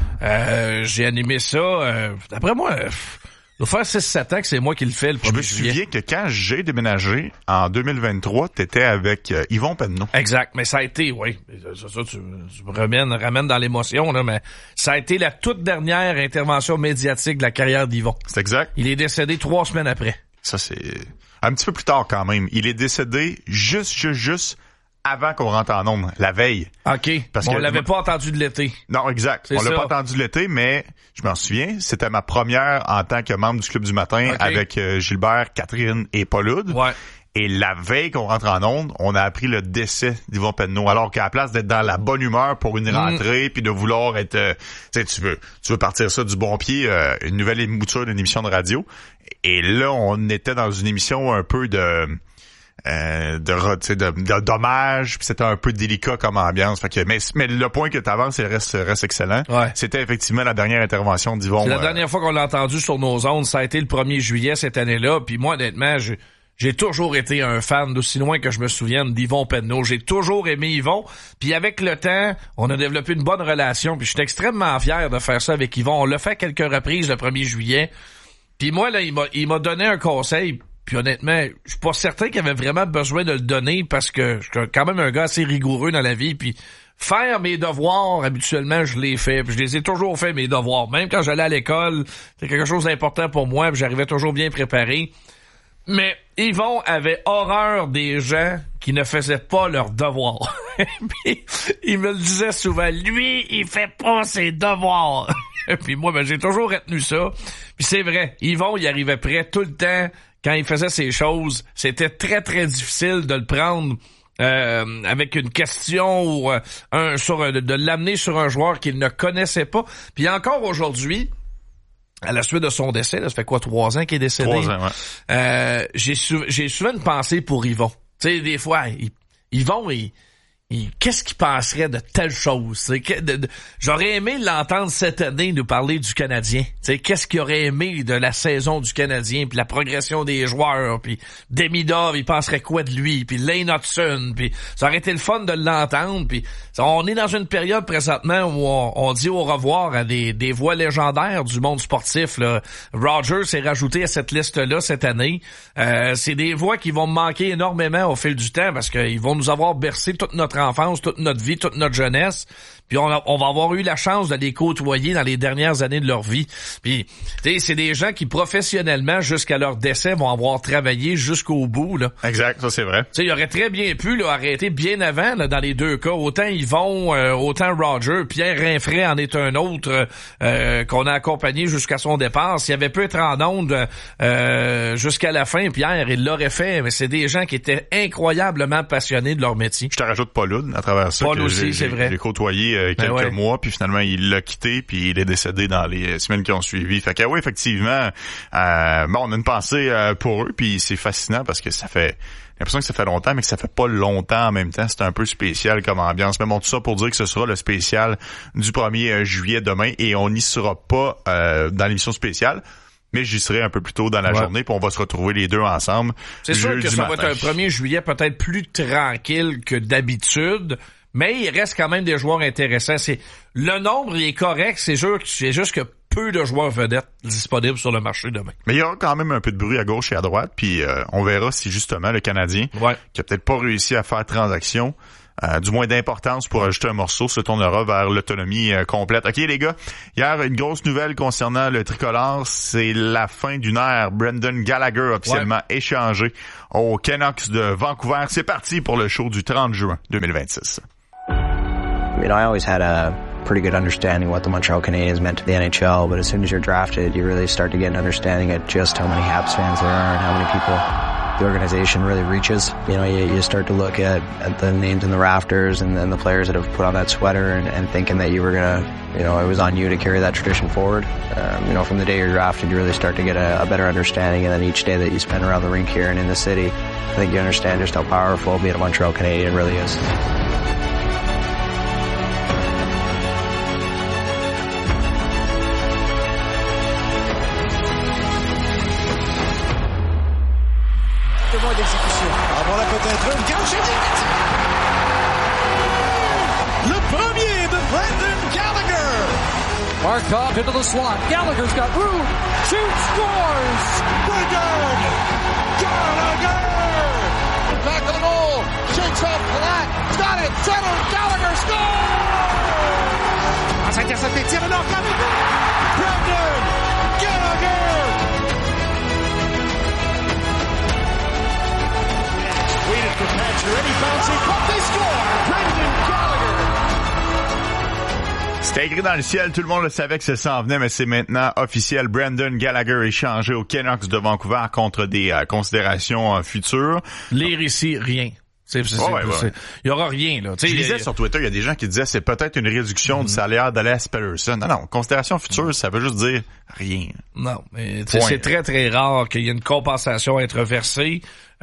Euh, j'ai animé ça, euh, d'après moi, euh, il va faire six sept ans que c'est moi qui le fais le premier juillet. Je me souviens que quand j'ai déménagé en deux mille vingt-trois, t'étais avec euh, Yvon Penneau. Exact, mais ça a été, oui, c'est ça, tu, tu me ramènes, ramènes dans l'émotion, là, mais ça a été la toute dernière intervention médiatique de la carrière d'Yvon. C'est exact. Il est décédé trois semaines après. Ça, c'est un petit peu plus tard quand même. Il est décédé juste, juste, juste avant qu'on rentre en ondes, la veille. OK. Parce bon, que on l'avait pas entendu de l'été. Non, exact. C'est on ça. L'a pas entendu de l'été, mais je m'en souviens, c'était ma première en tant que membre du Club du matin okay. avec euh, Gilbert, Catherine et Paulude. Ouais. Et la veille qu'on rentre en ondes, on a appris le décès d'Yvon Penneau. Alors qu'à la place d'être dans la bonne humeur pour une rentrée, mmh. puis de vouloir être, euh, tu sais, tu veux, tu veux partir ça du bon pied, euh, une nouvelle mouture d'une émission de radio. Et là, on était dans une émission un peu de Euh, de, de, de dommages, puis c'était un peu délicat comme ambiance. Fait que, mais, mais le point que tu avances, il reste, reste excellent. Ouais. C'était effectivement la dernière intervention d'Yvon. C'est la euh... dernière fois qu'on l'a entendu sur nos ondes, ça a été le premier juillet cette année-là. Puis moi, honnêtement, j'ai, j'ai toujours été un fan, d'aussi loin que je me souvienne, d'Yvon Penneau. J'ai toujours aimé Yvon. Puis avec le temps, on a développé une bonne relation. Puis je suis extrêmement fier de faire ça avec Yvon. On l'a fait quelques reprises le premier juillet. Puis moi, là, il m'a, il m'a donné un conseil. Puis honnêtement, je suis pas certain qu'il avait vraiment besoin de le donner parce que je suis quand même un gars assez rigoureux dans la vie. Puis faire mes devoirs, habituellement, je les fais. Puis je les ai toujours fait, mes devoirs. Même quand j'allais à l'école, c'est quelque chose d'important pour moi. Puis j'arrivais toujours bien préparé. Mais Yvon avait horreur des gens qui ne faisaient pas leurs devoirs. Puis il me le disait souvent, lui, il fait pas ses devoirs. Puis moi, ben, j'ai toujours retenu ça. Puis c'est vrai, Yvon, il arrivait prêt tout le temps. Quand il faisait ces choses, c'était très, très difficile de le prendre euh, avec une question ou euh, un, sur un, de l'amener sur un joueur qu'il ne connaissait pas. Puis encore aujourd'hui, à la suite de son décès, là, ça fait quoi, trois ans qu'il est décédé? Trois ans, ouais. Euh, j'ai, sou- j'ai souvent une pensée pour Yvon. Tu sais, des fois, il, Yvon, il... Et qu'est-ce qu'il penserait de telle chose? Que, de, de, j'aurais aimé l'entendre cette année nous parler du Canadien. T'sais, qu'est-ce qu'il aurait aimé de la saison du Canadien, puis la progression des joueurs, puis Demidov, il penserait quoi de lui, puis Lane Hudson, puis ça aurait été le fun de l'entendre. Puis on est dans une période présentement où on, on dit au revoir à des, des voix légendaires du monde sportif. Là. Rogers s'est rajouté à cette liste-là cette année. Euh, c'est des voix qui vont me manquer énormément au fil du temps parce qu'ils vont nous avoir bercé toute notre enfance, toute notre vie, toute notre jeunesse. Puis on, a, on va avoir eu la chance de les côtoyer dans les dernières années de leur vie. Puis, tu sais, c'est des gens qui professionnellement, jusqu'à leur décès, vont avoir travaillé jusqu'au bout, là. Exact, ça c'est vrai. Tu sais, il aurait très bien pu là, arrêter bien avant, là, dans les deux cas. Autant Yvon, euh, autant Roger. Pierre Rinfret en est un autre euh, qu'on a accompagné jusqu'à son départ. S'il avait pu être en onde euh, jusqu'à la fin, Pierre, il l'aurait fait. Mais c'est des gens qui étaient incroyablement passionnés de leur métier. Je te rajoute Paulude à travers ça. Paul aussi, j'ai, c'est vrai. J'ai côtoyé euh, quelques ben ouais. mois, puis finalement, il l'a quitté, puis il est décédé dans les semaines qui ont suivi. Fait que oui, effectivement, euh, bon, on a une pensée euh, pour eux, puis c'est fascinant parce que ça fait... J'ai l'impression que ça fait longtemps, mais que ça fait pas longtemps en même temps. C'est un peu spécial comme ambiance. Mais bon, tout ça pour dire que ce sera le spécial du premier juillet demain, et on n'y sera pas euh, dans l'émission spéciale. mais j'y serai un peu plus tôt dans la ouais. journée, puis on va se retrouver les deux ensemble. C'est sûr que ça matin. va être un premier juillet peut-être plus tranquille que d'habitude, mais il reste quand même des joueurs intéressants. C'est le nombre il est correct, c'est sûr, c'est juste que peu de joueurs vedettes disponibles sur le marché demain. Mais il y aura quand même un peu de bruit à gauche et à droite, puis euh, on verra si justement le Canadien, ouais. qui a peut-être pas réussi à faire transaction, euh, du moins d'importance pour ajouter un morceau, se tournera vers l'autonomie euh, complète. OK les gars, hier une grosse nouvelle concernant le tricolore, c'est la fin d'une ère. Brendan Gallagher officiellement ouais. échangé aux Canucks de Vancouver. C'est parti pour le show du trente juin deux mille vingt-six. I mean, I always had a pretty good understanding what the Montreal Canadiens meant to the N H L, but as soon as you're drafted, you really start to get an understanding of just how many Habs fans there are and how many people the organization really reaches. You know, you, you start to look at, at the names in the rafters and then the players that have put on that sweater and, and thinking that you were gonna, you know, it was on you to carry that tradition forward. Um, you know, from the day you're drafted, you really start to get a, a better understanding, and then each day that you spend around the rink here and in the city, I think you understand just how powerful being a Montreal Canadian really is. Markov into the slot. Gallagher's got room. Shoots, scores. Brendan Gallagher. Back of the goal. Shakes up flat. Got it. Center. Gallagher scores. Passe intercepté. Tire le nord. Brendan Gallagher. Waited for Pacioretty. Bouncing. Puck. They score. Brendan Gallagher. C'était écrit dans le ciel, tout le monde le savait que ça s'en venait, mais c'est maintenant officiel. Brendan Gallagher est échangé aux Canucks de Vancouver contre des euh, considérations euh, futures. Lire ici, rien. C'est, c'est, oh, ouais, c'est, ouais. Il y aura rien, là. T'sais, je lisais sur Twitter, il y a des gens qui disaient c'est peut-être une réduction mm-hmm. du salaire d'Alias Pettersson. Non, non, considération future, ça veut juste dire rien. Non, mais c'est très, très rare qu'il y ait une compensation à être versée.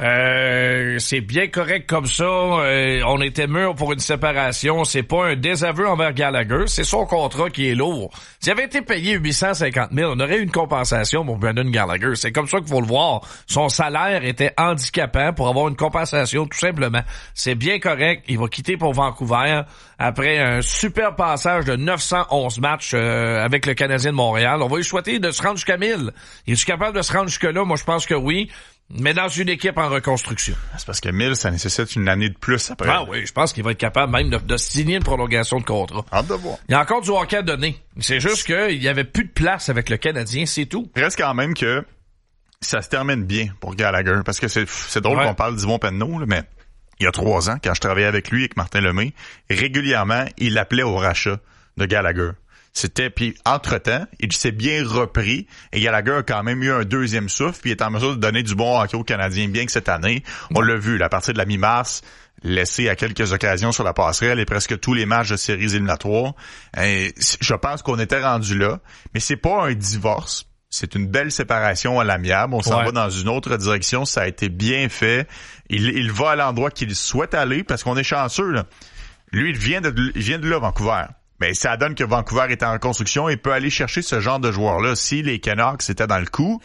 Euh, c'est bien correct comme ça. Euh, on était mûrs pour une séparation. C'est pas un désaveu envers Gallagher. C'est son contrat qui est lourd. S'il avait été payé huit cent cinquante mille, on aurait eu une compensation pour Brendan Gallagher. C'est comme ça qu'il faut le voir. Son salaire était handicapant pour avoir une compensation, tout simplement. C'est bien correct. Il va quitter pour Vancouver après un super passage de neuf cent onze matchs euh, avec le Canadien de Montréal. On va lui souhaiter de se rendre jusqu'à mille. Il est-tu capable de se rendre jusque-là? Moi, je pense que oui. Mais dans une équipe en reconstruction. C'est parce que mille, ça nécessite une année de plus après. Ah oui, je pense qu'il va être capable même de, de signer une prolongation de contrat. Hâte de voir. Il y a encore du hockey à donner. C'est juste qu'il y avait plus de place avec le Canadien, c'est tout. Il reste quand même que ça se termine bien pour Gallagher. Parce que c'est, c'est drôle ouais. qu'on parle d'Yvon Penneau, là, mais il y a trois ans, quand je travaillais avec lui, avec Martin Lemay, régulièrement, il appelait au rachat de Gallagher. C'était, puis entre-temps, il s'est bien repris et Gallagher a quand même eu un deuxième souffle puis il est en mesure de donner du bon hockey aux Canadiens, bien que cette année, on l'a vu, là, à partir de la mi-mars, laissé à quelques occasions sur la passerelle et presque tous les matchs de séries éliminatoires. Et je pense qu'on était rendu là, mais c'est pas un divorce. C'est une belle séparation à l'amiable. On s'en ouais. va dans une autre direction. Ça a été bien fait. Il, il va à l'endroit qu'il souhaite aller parce qu'on est chanceux, là. Lui, il vient de, il vient de là, Vancouver. Mais ça donne que Vancouver est en reconstruction et peut aller chercher ce genre de joueur-là. Si les Canucks étaient dans le coup,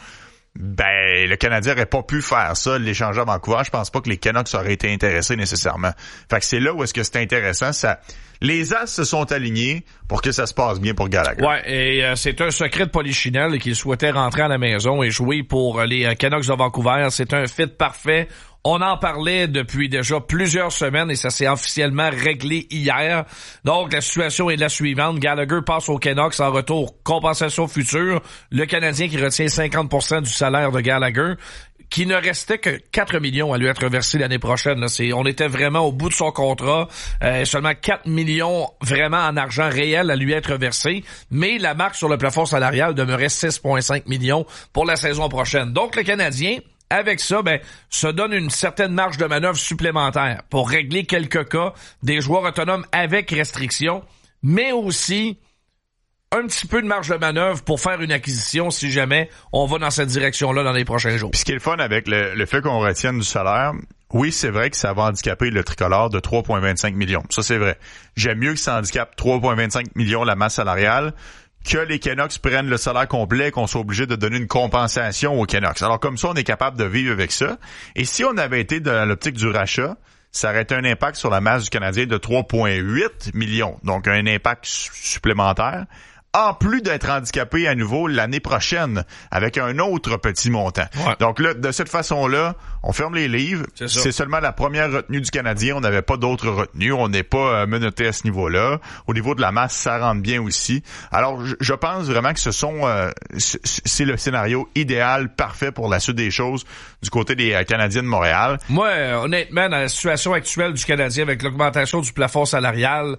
ben le Canadien aurait pas pu faire ça, l'échanger à Vancouver. Je pense pas que les Canucks auraient été intéressés nécessairement. Fait que c'est là où est-ce que c'est intéressant. Ça, les as se sont alignés pour que ça se passe bien pour Gallagher. Ouais, et euh, c'est un secret de Polichinelle qu'il souhaitait rentrer à la maison et jouer pour les euh, Canucks de Vancouver. C'est un fit parfait. On en parlait depuis déjà plusieurs semaines et ça s'est officiellement réglé hier. Donc, la situation est la suivante. Gallagher passe aux Canucks en retour. Compensation future. Le Canadien qui retient cinquante pour cent du salaire de Gallagher, qui ne restait que quatre millions à lui être versé l'année prochaine. Là, c'est, on était vraiment au bout de son contrat. Euh, seulement quatre millions vraiment en argent réel à lui être versé. Mais la marque sur le plafond salarial demeurait six virgule cinq millions pour la saison prochaine. Donc, le Canadien, avec ça, ben, se donne une certaine marge de manœuvre supplémentaire pour régler quelques cas des joueurs autonomes avec restriction, mais aussi un petit peu de marge de manœuvre pour faire une acquisition si jamais on va dans cette direction-là dans les prochains jours. Puis ce qui est le fun avec le, le fait qu'on retienne du salaire, oui, c'est vrai que ça va handicaper le tricolore de trois virgule vingt-cinq millions. Ça, c'est vrai. J'aime mieux que ça handicape trois virgule vingt-cinq millions la masse salariale que les Canucks prennent le salaire complet, qu'on soit obligé de donner une compensation aux Canucks. Alors comme ça, on est capable de vivre avec ça. Et si on avait été dans l'optique du rachat, ça aurait été un impact sur la masse du Canadien de trois virgule huit millions. Donc un impact supplémentaire. En plus d'être handicapé à nouveau l'année prochaine avec un autre petit montant. Ouais. Donc là, de cette façon-là, on ferme les livres. C'est, c'est seulement la première retenue du Canadien. On n'avait pas d'autres retenues. On n'est pas euh, menotté à ce niveau-là. Au niveau de la masse, ça rentre bien aussi. Alors, je, je pense vraiment que ce sont euh, c'est le scénario idéal, parfait pour la suite des choses du côté des euh, Canadiens de Montréal. Moi, euh, honnêtement, dans la situation actuelle du Canadien avec l'augmentation du plafond salarial,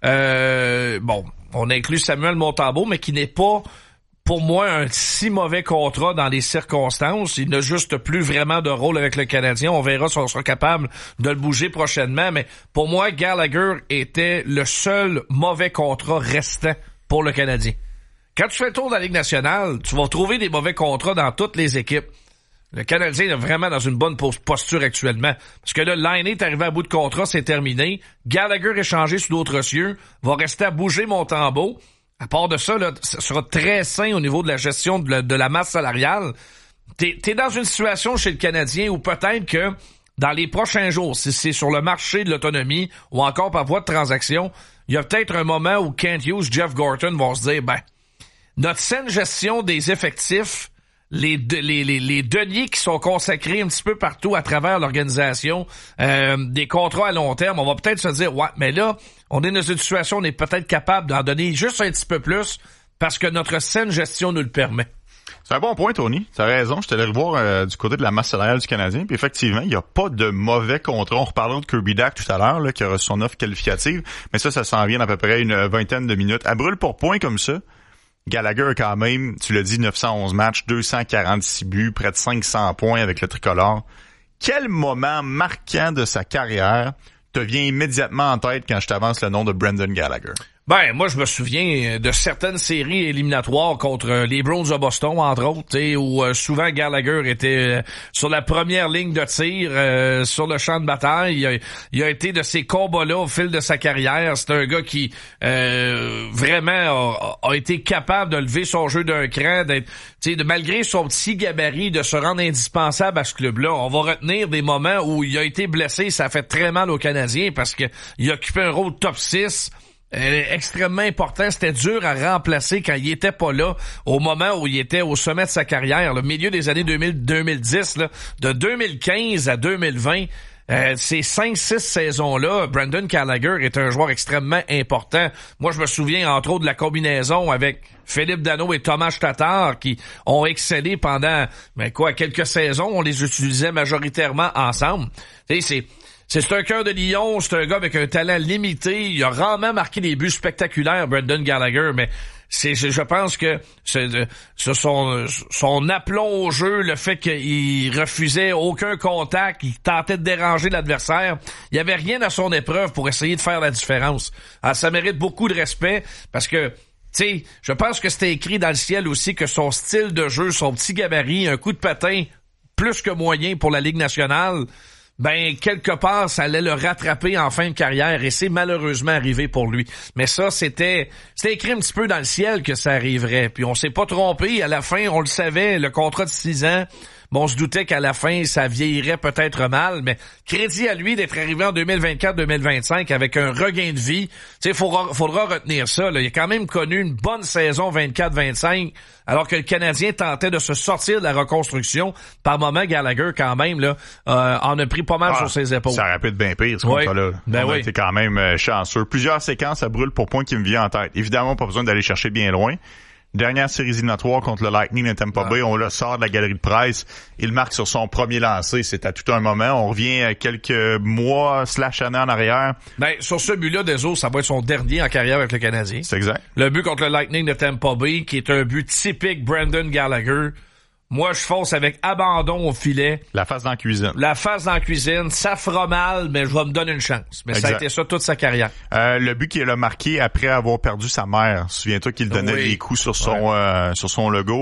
euh, bon... on inclut Samuel Montembeault, mais qui n'est pas, pour moi, un si mauvais contrat dans les circonstances. Il n'a juste plus vraiment de rôle avec le Canadien. On verra si on sera capable de le bouger prochainement. Mais pour moi, Gallagher était le seul mauvais contrat restant pour le Canadien. Quand tu fais le tour de la Ligue nationale, tu vas trouver des mauvais contrats dans toutes les équipes. Le Canadien est vraiment dans une bonne posture actuellement. Parce que là, Laine est arrivé à bout de contrat, c'est terminé. Gallagher est changé sous d'autres cieux. Va rester à bouger Montembeault. À part de ça, là, ça sera très sain au niveau de la gestion de la, de la masse salariale. T'es, t'es dans une situation chez le Canadien où peut-être que dans les prochains jours, si c'est sur le marché de l'autonomie ou encore par voie de transaction, il y a peut-être un moment où Kent Hughes, Jeff Gorton vont se dire, ben, notre saine gestion des effectifs, Les, les, les, les deniers qui sont consacrés un petit peu partout à travers l'organisation, euh, des contrats à long terme, on va peut-être se dire, ouais, mais là, on est dans une situation où on est peut-être capable d'en donner juste un petit peu plus parce que notre saine gestion nous le permet. C'est un bon point, Tony. T'as raison. Je t'allais revoir euh, du côté de la masse salariale du Canadien. Puis effectivement, il n'y a pas de mauvais contrat. On reparlera de Kirby Dach tout à l'heure, là, qui aura son offre qualificative. Mais ça, ça s'en vient à peu près une vingtaine de minutes. À brûle pour point comme ça, Gallagher a quand même, tu l'as dit, neuf cent onze matchs, deux cent quarante-six buts, près de cinq cents points avec le tricolore. Quel moment marquant de sa carrière te vient immédiatement en tête quand je t'avance le nom de Brendan Gallagher? Ben, moi, je me souviens de certaines séries éliminatoires contre les Browns de Boston, entre autres, où euh, souvent Gallagher était euh, sur la première ligne de tir, euh, sur le champ de bataille. Il a, il a été de ces combats-là au fil de sa carrière. C'est un gars qui euh, vraiment a, a été capable de lever son jeu d'un cran, d'être, de, malgré son petit gabarit, de se rendre indispensable à ce club-là. On va retenir des moments où il a été blessé, ça a fait très mal aux Canadiens parce que il a occupé un rôle top six. Euh, extrêmement important, c'était dur à remplacer quand il était pas là, au moment où il était au sommet de sa carrière, le milieu des années deux mille deux mille dix, là, de deux mille quinze à deux mille vingt. Euh, ces cinq six saisons-là, Brendan Gallagher est un joueur extrêmement important. Moi, je me souviens, entre autres, de la combinaison avec Philippe Danault et Thomas Tatar qui ont excellé pendant, ben quoi, quelques saisons. On les utilisait majoritairement ensemble. Tu sais, c'est C'est un cœur de lion, c'est un gars avec un talent limité. Il a rarement marqué des buts spectaculaires, Brendan Gallagher, mais c'est, je pense que c'est, c'est son, son aplomb au jeu, le fait qu'il refusait aucun contact, il tentait de déranger l'adversaire. Il n'y avait rien à son épreuve pour essayer de faire la différence. Alors, ça mérite beaucoup de respect parce que, tu sais, je pense que c'était écrit dans le ciel aussi que son style de jeu, son petit gabarit, un coup de patin plus que moyen pour la Ligue nationale, ben, quelque part, ça allait le rattraper en fin de carrière et c'est malheureusement arrivé pour lui. Mais ça, c'était, c'était écrit un petit peu dans le ciel que ça arriverait. Puis on s'est pas trompé. À la fin, on le savait, le contrat de six ans, bon, on se doutait qu'à la fin, ça vieillirait peut-être mal, mais crédit à lui d'être arrivé en deux mille vingt-quatre deux mille vingt-cinq avec un regain de vie. Tu sais, il faudra, faudra retenir ça, là. Il a quand même connu une bonne saison vingt-quatre vingt-cinq, alors que le Canadien tentait de se sortir de la reconstruction. Par moment, Gallagher, quand même, là, euh, en a pris pas mal ah, sur ses épaules. Ça aurait pu être bien pire, ce oui. contrat-là. Ben On oui. a été quand même euh, chanceux. Plusieurs séquences à brûle pour point qui me viennent en tête. Évidemment, pas besoin d'aller chercher bien loin. Dernière série éliminatoire contre le Lightning de Tampa Bay, on le sort de la galerie de presse. Il marque sur son premier lancé. C'est à tout un moment. On revient quelques mois slash années en arrière. Ben, sur ce but-là, Deso, ça va être son dernier en carrière avec le Canadien. C'est exact. Le but contre le Lightning de Tampa Bay, qui est un but typique Brendan Gallagher. Moi, je fonce avec abandon au filet. La face dans la cuisine. La face dans la cuisine. Ça fera mal, mais je vais me donner une chance. Mais exact. Ça a été ça toute sa carrière. Euh, le but qu'il a marqué après avoir perdu sa mère. Souviens-toi qu'il donnait oui. des coups sur son, ouais. euh, sur son logo.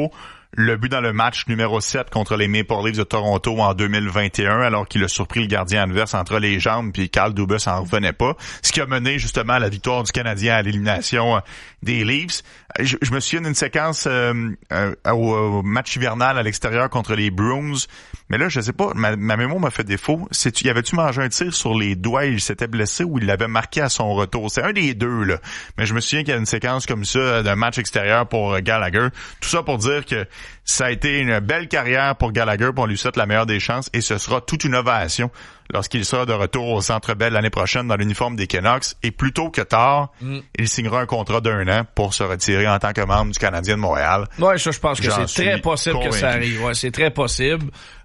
le but dans le match numéro sept contre les Maple Leafs de Toronto en deux mille vingt et un, alors qu'il a surpris le gardien adverse entre les jambes, puis Carl Dubas en revenait pas. Ce qui a mené justement à la victoire du Canadien à l'élimination euh, des Leafs. Je, je me souviens d'une séquence euh, euh, au, au match hivernal à l'extérieur contre les Bruins. Mais là, je sais pas, ma, ma mémoire m'a fait défaut. C'est-tu, y avait-tu mangé un tir sur les doigts et il s'était blessé ou il l'avait marqué à son retour? C'est un des deux, là. Mais je me souviens qu'il y a une séquence comme ça d'un match extérieur pour Gallagher. Tout ça pour dire que ça a été une belle carrière pour Gallagher, puis on lui souhaite la meilleure des chances et ce sera toute une ovation lorsqu'il sera de retour au Centre Bell l'année prochaine dans l'uniforme des Canucks. Et plus tôt que tard, mm. il signera un contrat d'un an pour se retirer en tant que membre du Canadien de Montréal. Ouais, ça, je pense que J'en c'est très possible convaincu. que ça arrive. Ouais, c'est très possible.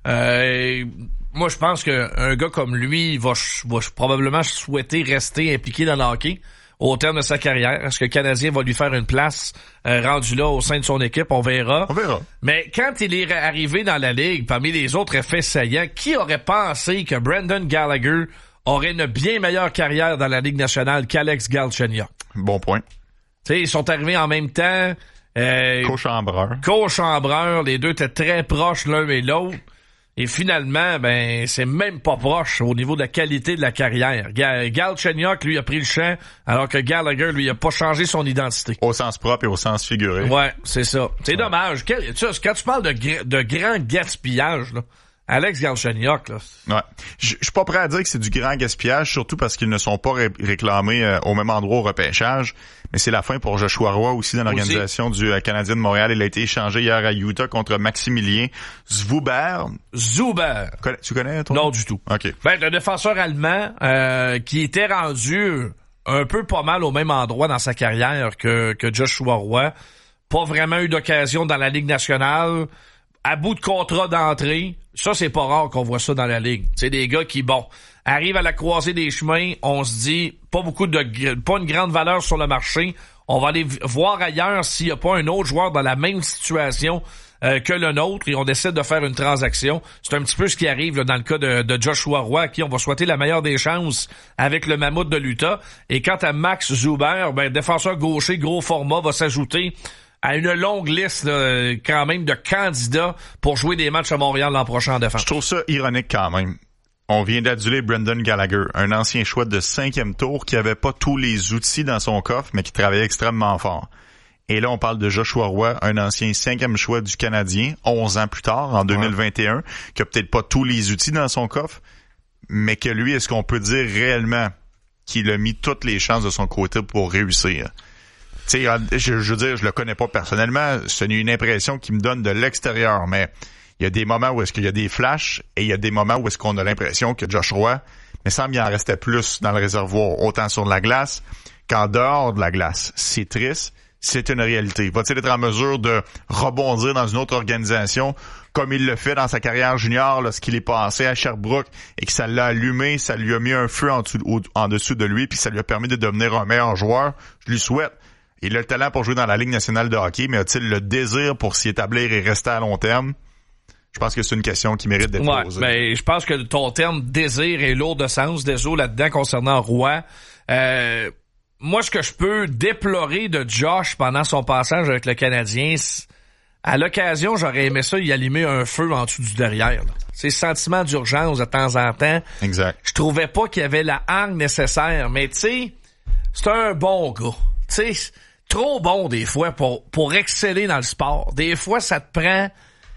Euh, moi, je pense qu'un gars comme lui va, va probablement souhaiter rester impliqué dans le hockey au terme de sa carrière. Est-ce que le Canadien va lui faire une place euh, rendue là au sein de son équipe? On verra. On verra. Mais quand il est arrivé dans la Ligue, parmi les autres effets saillants, qui aurait pensé que Brendan Gallagher aurait une bien meilleure carrière dans la Ligue nationale qu'Alex Galchenyuk? Bon point. Tu sais, ils sont arrivés en même temps. Euh, Co-chambreur. Co-chambreur. Les deux étaient très proches l'un et l'autre. Et finalement, ben, c'est même pas proche au niveau de la qualité de la carrière. Galchenyuk, lui, a pris le champ, alors que Gallagher, lui, a pas changé son identité. Au sens propre et au sens figuré. Ouais, c'est ça. C'est ouais. dommage. Quel, tu sais, quand tu parles de, de grand gaspillage, là, Alex Galchenyuk, là. Ouais. Je suis pas prêt à dire que c'est du grand gaspillage, surtout parce qu'ils ne sont pas ré- réclamés euh, au même endroit au repêchage. Mais c'est la fin pour Joshua Roy aussi dans l'organisation aussi. du euh, Canadien de Montréal. Il a été échangé hier à Utah contre Maximilien Zuber. Zuber. Connais, tu connais, toi? Non, du tout. OK. Ben, le défenseur allemand, euh, qui était rendu un peu pas mal au même endroit dans sa carrière que, que Joshua Roy. Pas vraiment eu d'occasion dans la Ligue nationale. À bout de contrat d'entrée. Ça, c'est pas rare qu'on voit ça dans la Ligue. C'est des gars qui, bon, arrivent à la croisée des chemins, on se dit, pas beaucoup de, pas une grande valeur sur le marché. On va aller voir ailleurs s'il y a pas un autre joueur dans la même situation euh, que le nôtre et on décide de faire une transaction. C'est un petit peu ce qui arrive là, dans le cas de, de Joshua Roy, à qui on va souhaiter la meilleure des chances avec le Mammouth de l'Utah. Et quant à Max Zuber, ben, défenseur gaucher, gros format, va s'ajouter à une longue liste là, quand même de candidats pour jouer des matchs à Montréal l'an prochain en défense. Je trouve ça ironique quand même. On vient d'aduler Brendan Gallagher, un ancien choix de cinquième tour qui avait pas tous les outils dans son coffre, mais qui travaillait extrêmement fort. Et là, on parle de Joshua Roy, un ancien cinquième choix du Canadien, onze ans plus tard, en deux mille vingt et un, ouais. qui a peut-être pas tous les outils dans son coffre, mais que lui, est-ce qu'on peut dire réellement qu'il a mis toutes les chances de son côté pour réussir? Tu sais, je, je veux dire, je le connais pas personnellement, c'est une impression qui me donne de l'extérieur, mais il y a des moments où est-ce qu'il y a des flashs et il y a des moments où est-ce qu'on a l'impression que Josh Roy, mais semble qu'il en restait plus dans le réservoir, autant sur la glace qu'en dehors de la glace. C'est triste, c'est une réalité. Va-t-il être en mesure de rebondir dans une autre organisation comme il le fait dans sa carrière junior lorsqu'il est passé à Sherbrooke et que ça l'a allumé, ça lui a mis un feu en dessous, au, en dessous de lui puis ça lui a permis de devenir un meilleur joueur? Je lui souhaite. Il a le talent pour jouer dans la Ligue nationale de hockey, mais a-t-il le désir pour s'y établir et rester à long terme? Je pense que c'est une question qui mérite d'être ouais, posée. Ben, je pense que ton terme désir est lourd de sens, désolé là-dedans concernant Roy. Euh, moi, ce que je peux déplorer de Josh pendant son passage avec le Canadien, à l'occasion, j'aurais aimé ça y allumer un feu en dessous du derrière. Ces sentiments d'urgence de temps en temps. Exact. Je trouvais pas qu'il y avait la hargne nécessaire, mais tu sais, c'est un bon gars. Tu sais, trop bon des fois pour pour exceller dans le sport. Des fois, ça te prend, tu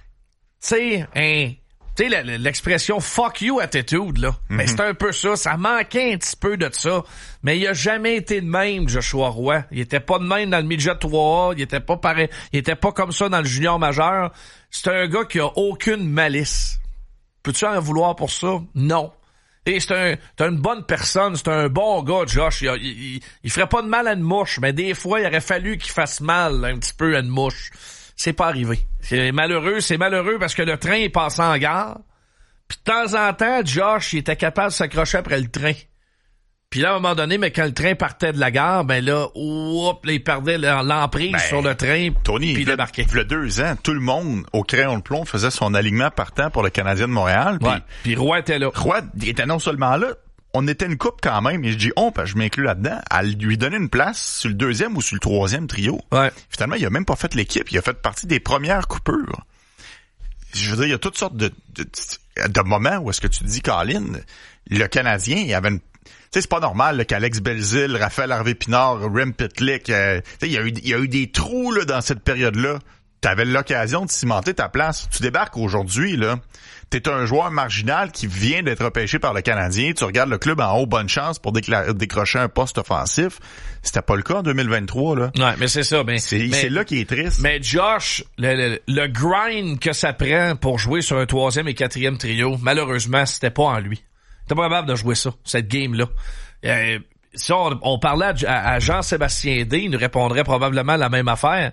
sais, un, tu sais, l'expression fuck you attitude là. Mm-hmm. Mais c'est un peu ça. Ça manquait un petit peu de ça. Mais il a jamais été de même, Joshua Roy. Il était pas de même dans le midget trois A. Il était pas pareil. Il était pas comme ça dans le junior majeur. C'est un gars qui a aucune malice. Peux-tu en vouloir pour ça? Non. Et c'est un, c'est une bonne personne, c'est un bon gars, Josh. Il, il, il ferait pas de mal à une mouche, mais des fois, il aurait fallu qu'il fasse mal un petit peu à une mouche. C'est pas arrivé. C'est malheureux, c'est malheureux parce que le train est passé en gare. Puis de temps en temps, Josh, il était capable de s'accrocher après le train. Puis là, à un moment donné, mais quand le train partait de la gare, ben là, oups, là, il perdait l'emprise ben, sur le train. Tony, puis il débarquait. Il y a deux ans, tout le monde au crayon de plomb faisait son alignement partant pour le Canadien de Montréal. Puis, ouais, puis Roy était là. Roy il était non seulement là, on était une coupe quand même, et je dis on, parce que je m'inclus là-dedans, à lui donner une place sur le deuxième ou sur le troisième trio. Ouais. Finalement, il a même pas fait l'équipe, il a fait partie des premières coupures. Je veux dire, il y a toutes sortes de, de, de moments où est-ce que tu te dis, Colin, le Canadien, il y avait une... Tu sais, c'est pas normal là, qu'Alex Belzile, Raphaël Harvey-Pinard, Rem Pitlick, euh, tu sais, il y a eu, il y a eu des trous là dans cette période-là. T'avais l'occasion de cimenter ta place. Tu débarques aujourd'hui, là. T'es un joueur marginal qui vient d'être repêché par le Canadien. Tu regardes le club en haut, bonne chance pour décla- décrocher un poste offensif. C'était pas le cas en deux mille vingt-trois, là. Ouais, mais c'est ça. Mais, c'est, mais, c'est là qui est triste. Mais Josh, le, le, le grind que ça prend pour jouer sur un troisième et quatrième trio, malheureusement, c'était pas en lui. T'es pas capable de jouer ça, cette game-là. Euh, si on, on parlait à, à Jean-Sébastien D, il nous répondrait probablement la même affaire.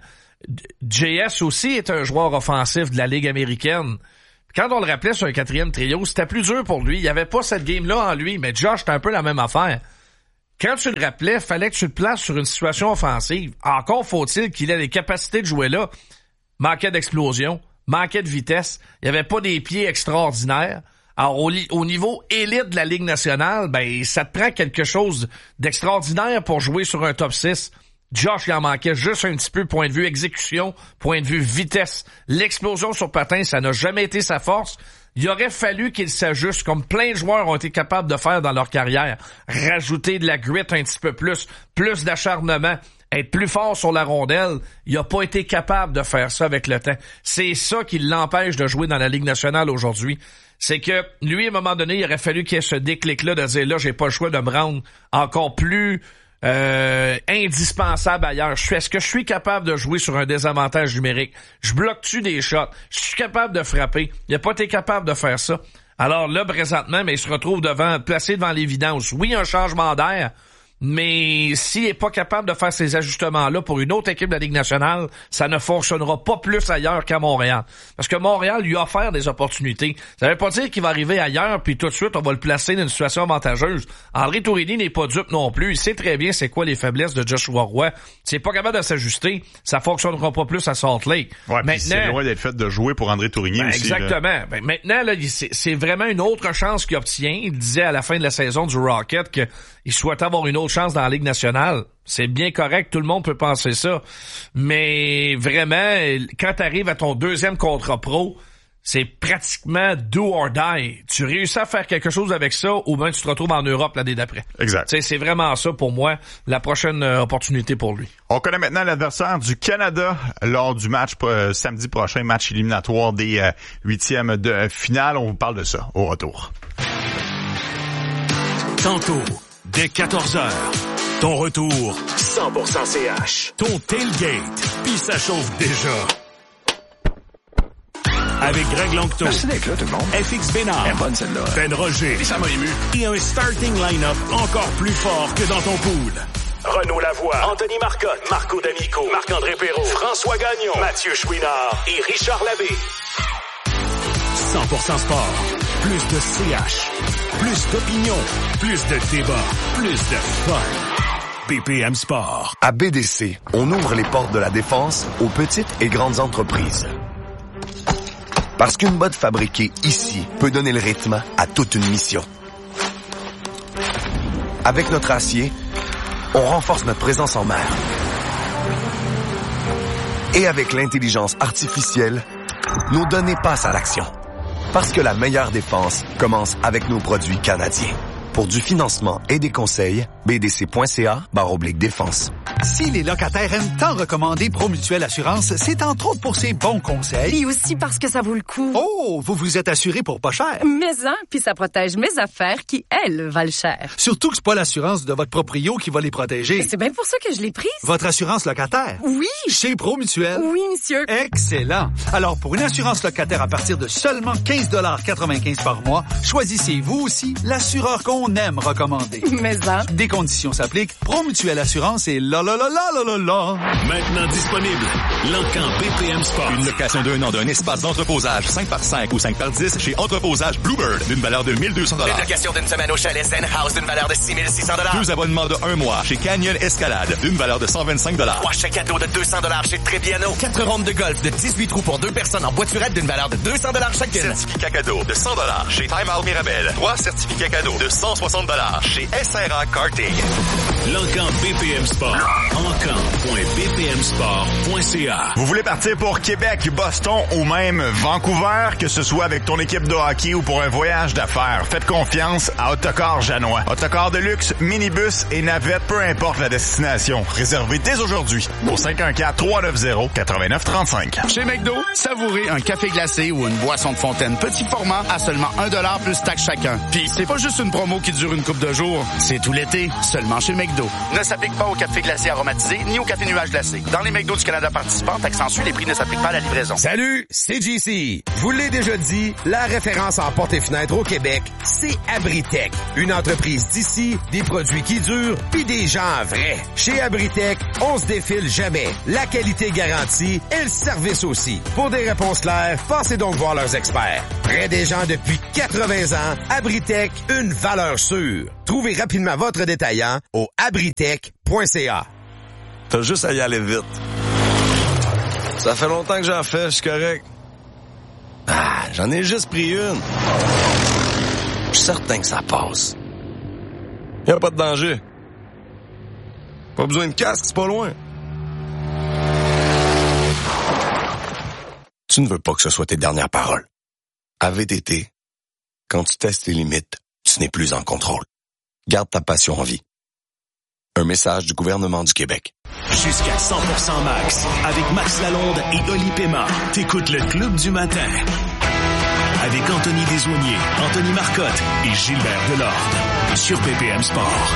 J S aussi est un joueur offensif de la Ligue américaine. Quand on le rappelait sur un quatrième trio, c'était plus dur pour lui. Il n'y avait pas cette game-là en lui, mais Josh, c'était un peu la même affaire. Quand tu le rappelais, fallait que tu le places sur une situation offensive. Encore faut-il qu'il ait les capacités de jouer là. Manquait d'explosion, manquait de vitesse, il n'y avait pas des pieds extraordinaires. Alors, au, li- au niveau élite de la Ligue nationale, ben, ça te prend quelque chose d'extraordinaire pour jouer sur un top six. Josh, il en manquait juste un petit peu, point de vue exécution, point de vue vitesse. L'explosion sur patin, ça n'a jamais été sa force. Il aurait fallu qu'il s'ajuste, comme plein de joueurs ont été capables de faire dans leur carrière. Rajouter de la grit un petit peu plus, plus d'acharnement, être plus fort sur la rondelle. Il a pas été capable de faire ça avec le temps. C'est ça qui l'empêche de jouer dans la Ligue nationale aujourd'hui. C'est que, lui, à un moment donné, il aurait fallu qu'il y ait ce déclic-là de dire, là, j'ai pas le choix de me rendre encore plus Euh, indispensable ailleurs. Je suis, est-ce que je suis capable de jouer sur un désavantage numérique? Je bloque-tu des shots? Je suis capable de frapper? Il a pas été capable de faire ça. Alors là, présentement, mais il se retrouve devant, placé devant l'évidence. Oui, un changement d'air, mais s'il est pas capable de faire ces ajustements-là pour une autre équipe de la Ligue nationale, ça ne fonctionnera pas plus ailleurs qu'à Montréal. Parce que Montréal lui a offert des opportunités. Ça veut pas dire qu'il va arriver ailleurs, puis tout de suite, on va le placer dans une situation avantageuse. André Tourigny n'est pas dupe non plus. Il sait très bien c'est quoi les faiblesses de Joshua Roy. S'il est pas capable de s'ajuster, ça fonctionnera pas plus à Salt Lake. Ouais, maintenant, c'est loin d'être fait de jouer pour André Tourigny ben, aussi. Exactement. Ben, maintenant, là, c'est, c'est vraiment une autre chance qu'il obtient. Il disait à la fin de la saison du Rocket que il souhaitait avoir une autre chance dans la Ligue nationale. C'est bien correct, tout le monde peut penser ça. Mais vraiment, quand tu arrives à ton deuxième contrat pro, c'est pratiquement do or die. Tu réussis à faire quelque chose avec ça, ou bien tu te retrouves en Europe l'année d'après. Exact. T'sais, c'est vraiment ça pour moi, la prochaine euh, opportunité pour lui. On connaît maintenant l'adversaire du Canada lors du match euh, samedi prochain, match éliminatoire des euh, huitièmes de euh, finale. On vous parle de ça au retour. Tantôt, dès quatorze heures, ton retour cent pour cent C H. Ton tailgate, puis ça chauffe déjà. Avec Greg Longto, merci d'être là, tout le monde. F X Bénard, elle est bonne celle-là. Ben Roger, ça m'a ému. Et un starting line-up encore plus fort que dans ton pool. Renaud Lavoie, Anthony Marcotte, Marco D'Amico, Marc-André Perrault, François Gagnon, Mathieu Chouinard et Richard Labbé. cent pour cent sport, plus de C H, plus d'opinion, plus de débat, plus de fun. B P M Sport. À B D C, on ouvre les portes de la défense aux petites et grandes entreprises. Parce qu'une botte fabriquée ici peut donner le rythme à toute une mission. Avec notre acier, on renforce notre présence en mer. Et avec l'intelligence artificielle, nos données passent à l'action. Parce que la meilleure défense commence avec nos produits canadiens. Pour du financement et des conseils, b d c point c a barre oblique défense. Si les locataires aiment tant recommander Promutuelle Assurance, c'est entre autres pour ses bons conseils. Et aussi parce que ça vaut le coup. Oh, vous vous êtes assuré pour pas cher. Mais hein, puis ça protège mes affaires qui, elles, valent cher. Surtout que c'est pas l'assurance de votre proprio qui va les protéger. C'est bien pour ça que je l'ai prise. Votre assurance locataire? Oui. Chez Promutuelle? Oui, monsieur. Excellent. Alors, pour une assurance locataire à partir de seulement quinze dollars quatre-vingt-quinze par mois, choisissez vous aussi l'assureur qu'on aime recommander. Mais hein. Des conditions s'appliquent. Promutuelle Assurance et là, là, là, là, là, là, là. Maintenant disponible, l'Encan B P M Sport. Une location d'un an d'un espace d'entreposage cinq par cinq ou cinq par dix chez Entreposage Bluebird d'une valeur de mille deux cents dollars. Une location d'une semaine au chalet Zen House d'une valeur de six mille six cents dollars. Deux abonnements de un mois chez Canyon Escalade d'une valeur de cent vingt-cinq dollars. Trois chèques cadeaux de deux cents dollars chez Trebbiano. Quatre rondes de golf de dix-huit trous pour deux personnes en voiturette d'une valeur de deux cents dollars chacune. Certificat cadeau de cent dollars chez Time Out Mirabel. Trois certificats cadeaux de cent cent soixante dollars chez S R A Karting. L'Encan B P M Sport. encan point b p m sport point c a. Vous voulez partir pour Québec, Boston ou même Vancouver, que ce soit avec ton équipe de hockey ou pour un voyage d'affaires, faites confiance à Autocar Janois. Autocar de luxe, minibus et navette, peu importe la destination. Réservez dès aujourd'hui au cinq un quatre, trois neuf zéro, neuf neuf trois cinq. Chez McDo, savourez un café glacé ou une boisson de fontaine petit format à seulement un dollar plus taxe chacun. Puis c'est pas juste une promo qui dure une couple de jours, c'est tout l'été, seulement chez McDo. Ne s'applique pas au café glacé aromatisé ni au café nuage glacé. Dans les McDo du Canada participants, Accentue, les prix ne s'appliquent pas à la livraison. Salut, c'est J C. Je vous l'ai déjà dit, la référence en portes et fenêtres au Québec, c'est Abritech. Une entreprise d'ici, des produits qui durent, puis des gens vrais. Chez Abritech, on se défile jamais. La qualité garantie et le service aussi. Pour des réponses claires, passez donc voir leurs experts. Près des gens depuis quatre-vingts ans, Abritech, une valeur sûre. Trouvez rapidement votre détaillant au abritech point c a. T'as juste à y aller vite. Ça fait longtemps que j'en fais, je suis correct. Ah, j'en ai juste pris une. Je suis certain que ça passe. Y a pas de danger. Pas besoin de casque, c'est pas loin. Tu ne veux pas que ce soit tes dernières paroles. À V T T, quand tu testes tes limites, tu n'es plus en contrôle. Garde ta passion en vie. Un message du gouvernement du Québec. Jusqu'à cent pour cent max. Avec Max Lalonde et Oli Pema. T'écoutes le Club du matin. Avec Anthony Desaulniers, Anthony Marcotte et Gilbert Delorde. Sur B P M Sport.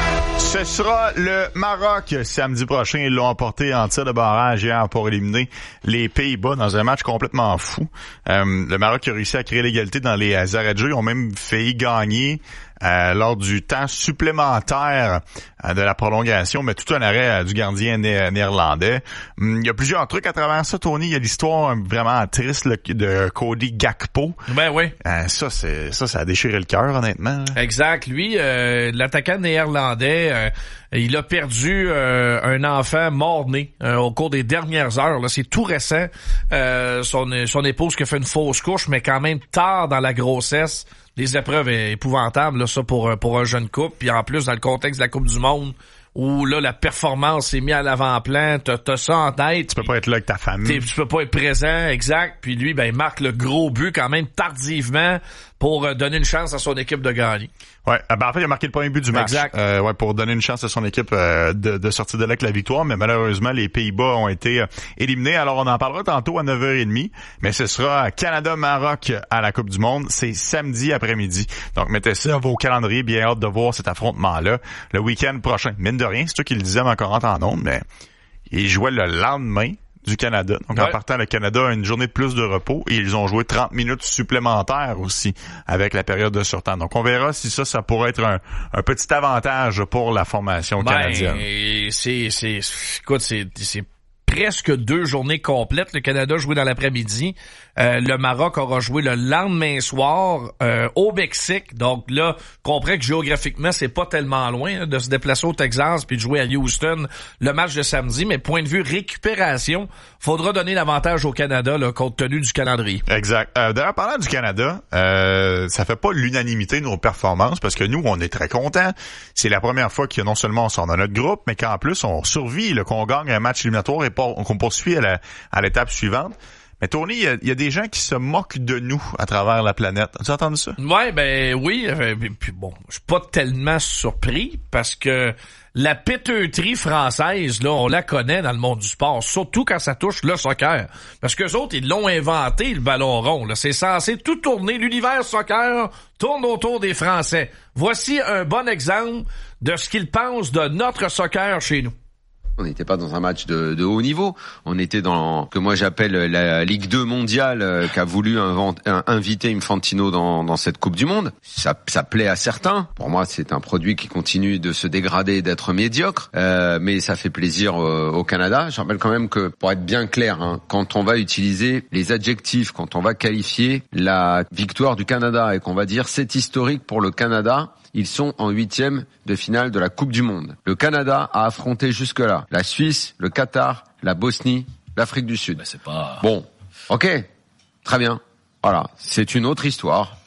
Ce sera le Maroc samedi prochain. Ils l'ont emporté en tir de barrage hier pour éliminer les Pays-Bas dans un match complètement fou. Euh, le Maroc a réussi à créer l'égalité dans les arrêts de jeu. Ils ont même failli gagner Euh, lors du temps supplémentaire euh, de la prolongation, mais tout un arrêt euh, du gardien né- néerlandais. Hum, il y a plusieurs trucs à travers ça, Tony. Il y a l'histoire vraiment triste là, de Cody Gakpo. Ben oui. Euh, ça, c'est ça, ça a déchiré le cœur, honnêtement. Là. Exact. Lui, euh, l'attaquant néerlandais, euh, il a perdu euh, un enfant mort-né euh, au cours des dernières heures. Là, c'est tout récent. Euh, son, son épouse qui a fait une fausse couche, mais quand même tard dans la grossesse. Des épreuves épouvantables, là, ça, pour, pour un jeune couple. Puis en plus, dans le contexte de la Coupe du Monde, où là, la performance s'est mise à l'avant-plan, t'as, t'as ça en tête. Tu peux pas être là avec ta famille. Tu peux pas être présent, exact. Puis lui, ben, il marque le gros but quand même tardivement pour donner une chance à son équipe de gagner. Ouais, ben en fait, il a marqué le premier but du match. Exact. Euh, ouais, pour donner une chance à son équipe euh, de, de sortir de là avec la victoire, mais malheureusement, les Pays-Bas ont été euh, éliminés. Alors, on en parlera tantôt à neuf heures trente, mais ce sera Canada-Maroc à la Coupe du Monde. C'est samedi après-midi. Donc, mettez ça à vos calendriers. Bien hâte de voir cet affrontement-là le week-end prochain. Mine de rien, c'est toi qui le disais encore en ondes, mais il jouait le lendemain du Canada. Donc, ouais. En partant, le Canada a une journée de plus de repos et ils ont joué trente minutes supplémentaires aussi avec la période de surtemps. Donc, on verra si ça, ça pourrait être un, un petit avantage pour la formation ben, canadienne. C'est, c'est, écoute, c'est, c'est presque deux journées complètes. Le Canada joué dans l'après-midi. Euh, le Maroc aura joué le lendemain soir euh, au Mexique. Donc là, comprends que géographiquement, c'est pas tellement loin hein, de se déplacer au Texas puis de jouer à Houston le match de samedi. Mais point de vue récupération, faudra donner l'avantage au Canada là, compte tenu du calendrier. Exact. Euh, d'ailleurs, parlant du Canada, euh, ça fait pas l'unanimité de nos performances parce que nous, on est très contents. C'est la première fois que non seulement on sort dans notre groupe, mais qu'en plus, on survit, là, qu'on gagne un match éliminatoire et pas, qu'on poursuit à, la, à l'étape suivante. Mais Tony, il y, y a des gens qui se moquent de nous à travers la planète. As-tu entendu ça? Ouais, ben oui. Euh, puis bon, je suis pas tellement surpris parce que la péteuterie française, là, on la connaît dans le monde du sport, surtout quand ça touche le soccer. Parce qu'eux autres, ils l'ont inventé, le ballon rond. Là. C'est censé tout tourner. L'univers soccer tourne autour des Français. Voici un bon exemple de ce qu'ils pensent de notre soccer chez nous. On n'était pas dans un match de, de haut niveau. On était dans que moi j'appelle la Ligue deux mondiale euh, qu'a voulu invent, un, inviter Infantino dans, dans cette Coupe du Monde. Ça, ça plaît à certains. Pour moi, c'est un produit qui continue de se dégrader et d'être médiocre. Euh, mais ça fait plaisir euh, au Canada. Je rappelle quand même que, pour être bien clair, hein, quand on va utiliser les adjectifs, quand on va qualifier la victoire du Canada et qu'on va dire c'est historique pour le Canada, ils sont en huitième de finale de la Coupe du Monde. Le Canada a affronté jusque-là la Suisse, le Qatar, la Bosnie, l'Afrique du Sud. Ben c'est pas... Bon, ok, très bien. Voilà, c'est une autre histoire.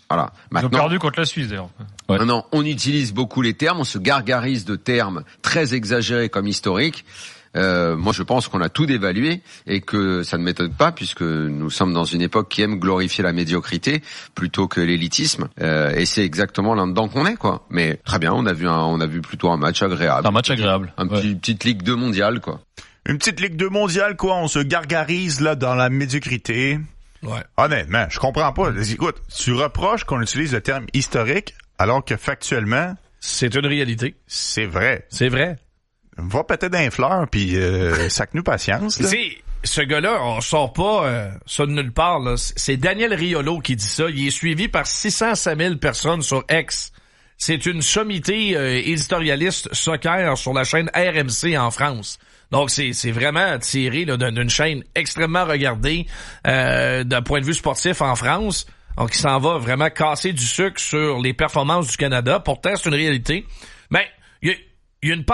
Voilà. Maintenant, ils ont perdu contre la Suisse, d'ailleurs. Ouais. Non, on utilise beaucoup les termes, on se gargarise de termes très exagérés comme historiques. Euh, moi, je pense qu'on a tout dévalué et que ça ne m'étonne pas puisque nous sommes dans une époque qui aime glorifier la médiocrité plutôt que l'élitisme. Euh, et c'est exactement là-dedans qu'on est, quoi. Mais très bien, on a vu un, on a vu plutôt un match agréable. Un match agréable. Un ouais. petit, petite Ligue deux mondiale, quoi. Une petite Ligue deux mondiale, quoi. On se gargarise là dans la médiocrité. Ouais. Honnêtement, je comprends pas. Écoute, tu reproches qu'on utilise le terme historique alors que factuellement, c'est une réalité. C'est vrai. C'est vrai. Va peut-être d'un fleur, puis euh, sac-nous patience. Tu sais, ce gars-là, on sort pas euh, ça de nulle part. Là. C'est Daniel Riolo qui dit ça. Il est suivi par six cent cinq mille personnes sur X. C'est une sommité euh, éditorialiste soccer sur la chaîne R M C en France. Donc, c'est, c'est vraiment tiré là, d'une chaîne extrêmement regardée euh, d'un point de vue sportif en France. Donc, il s'en va vraiment casser du sucre sur les performances du Canada. Pourtant, c'est une réalité. Mais il y a, y a une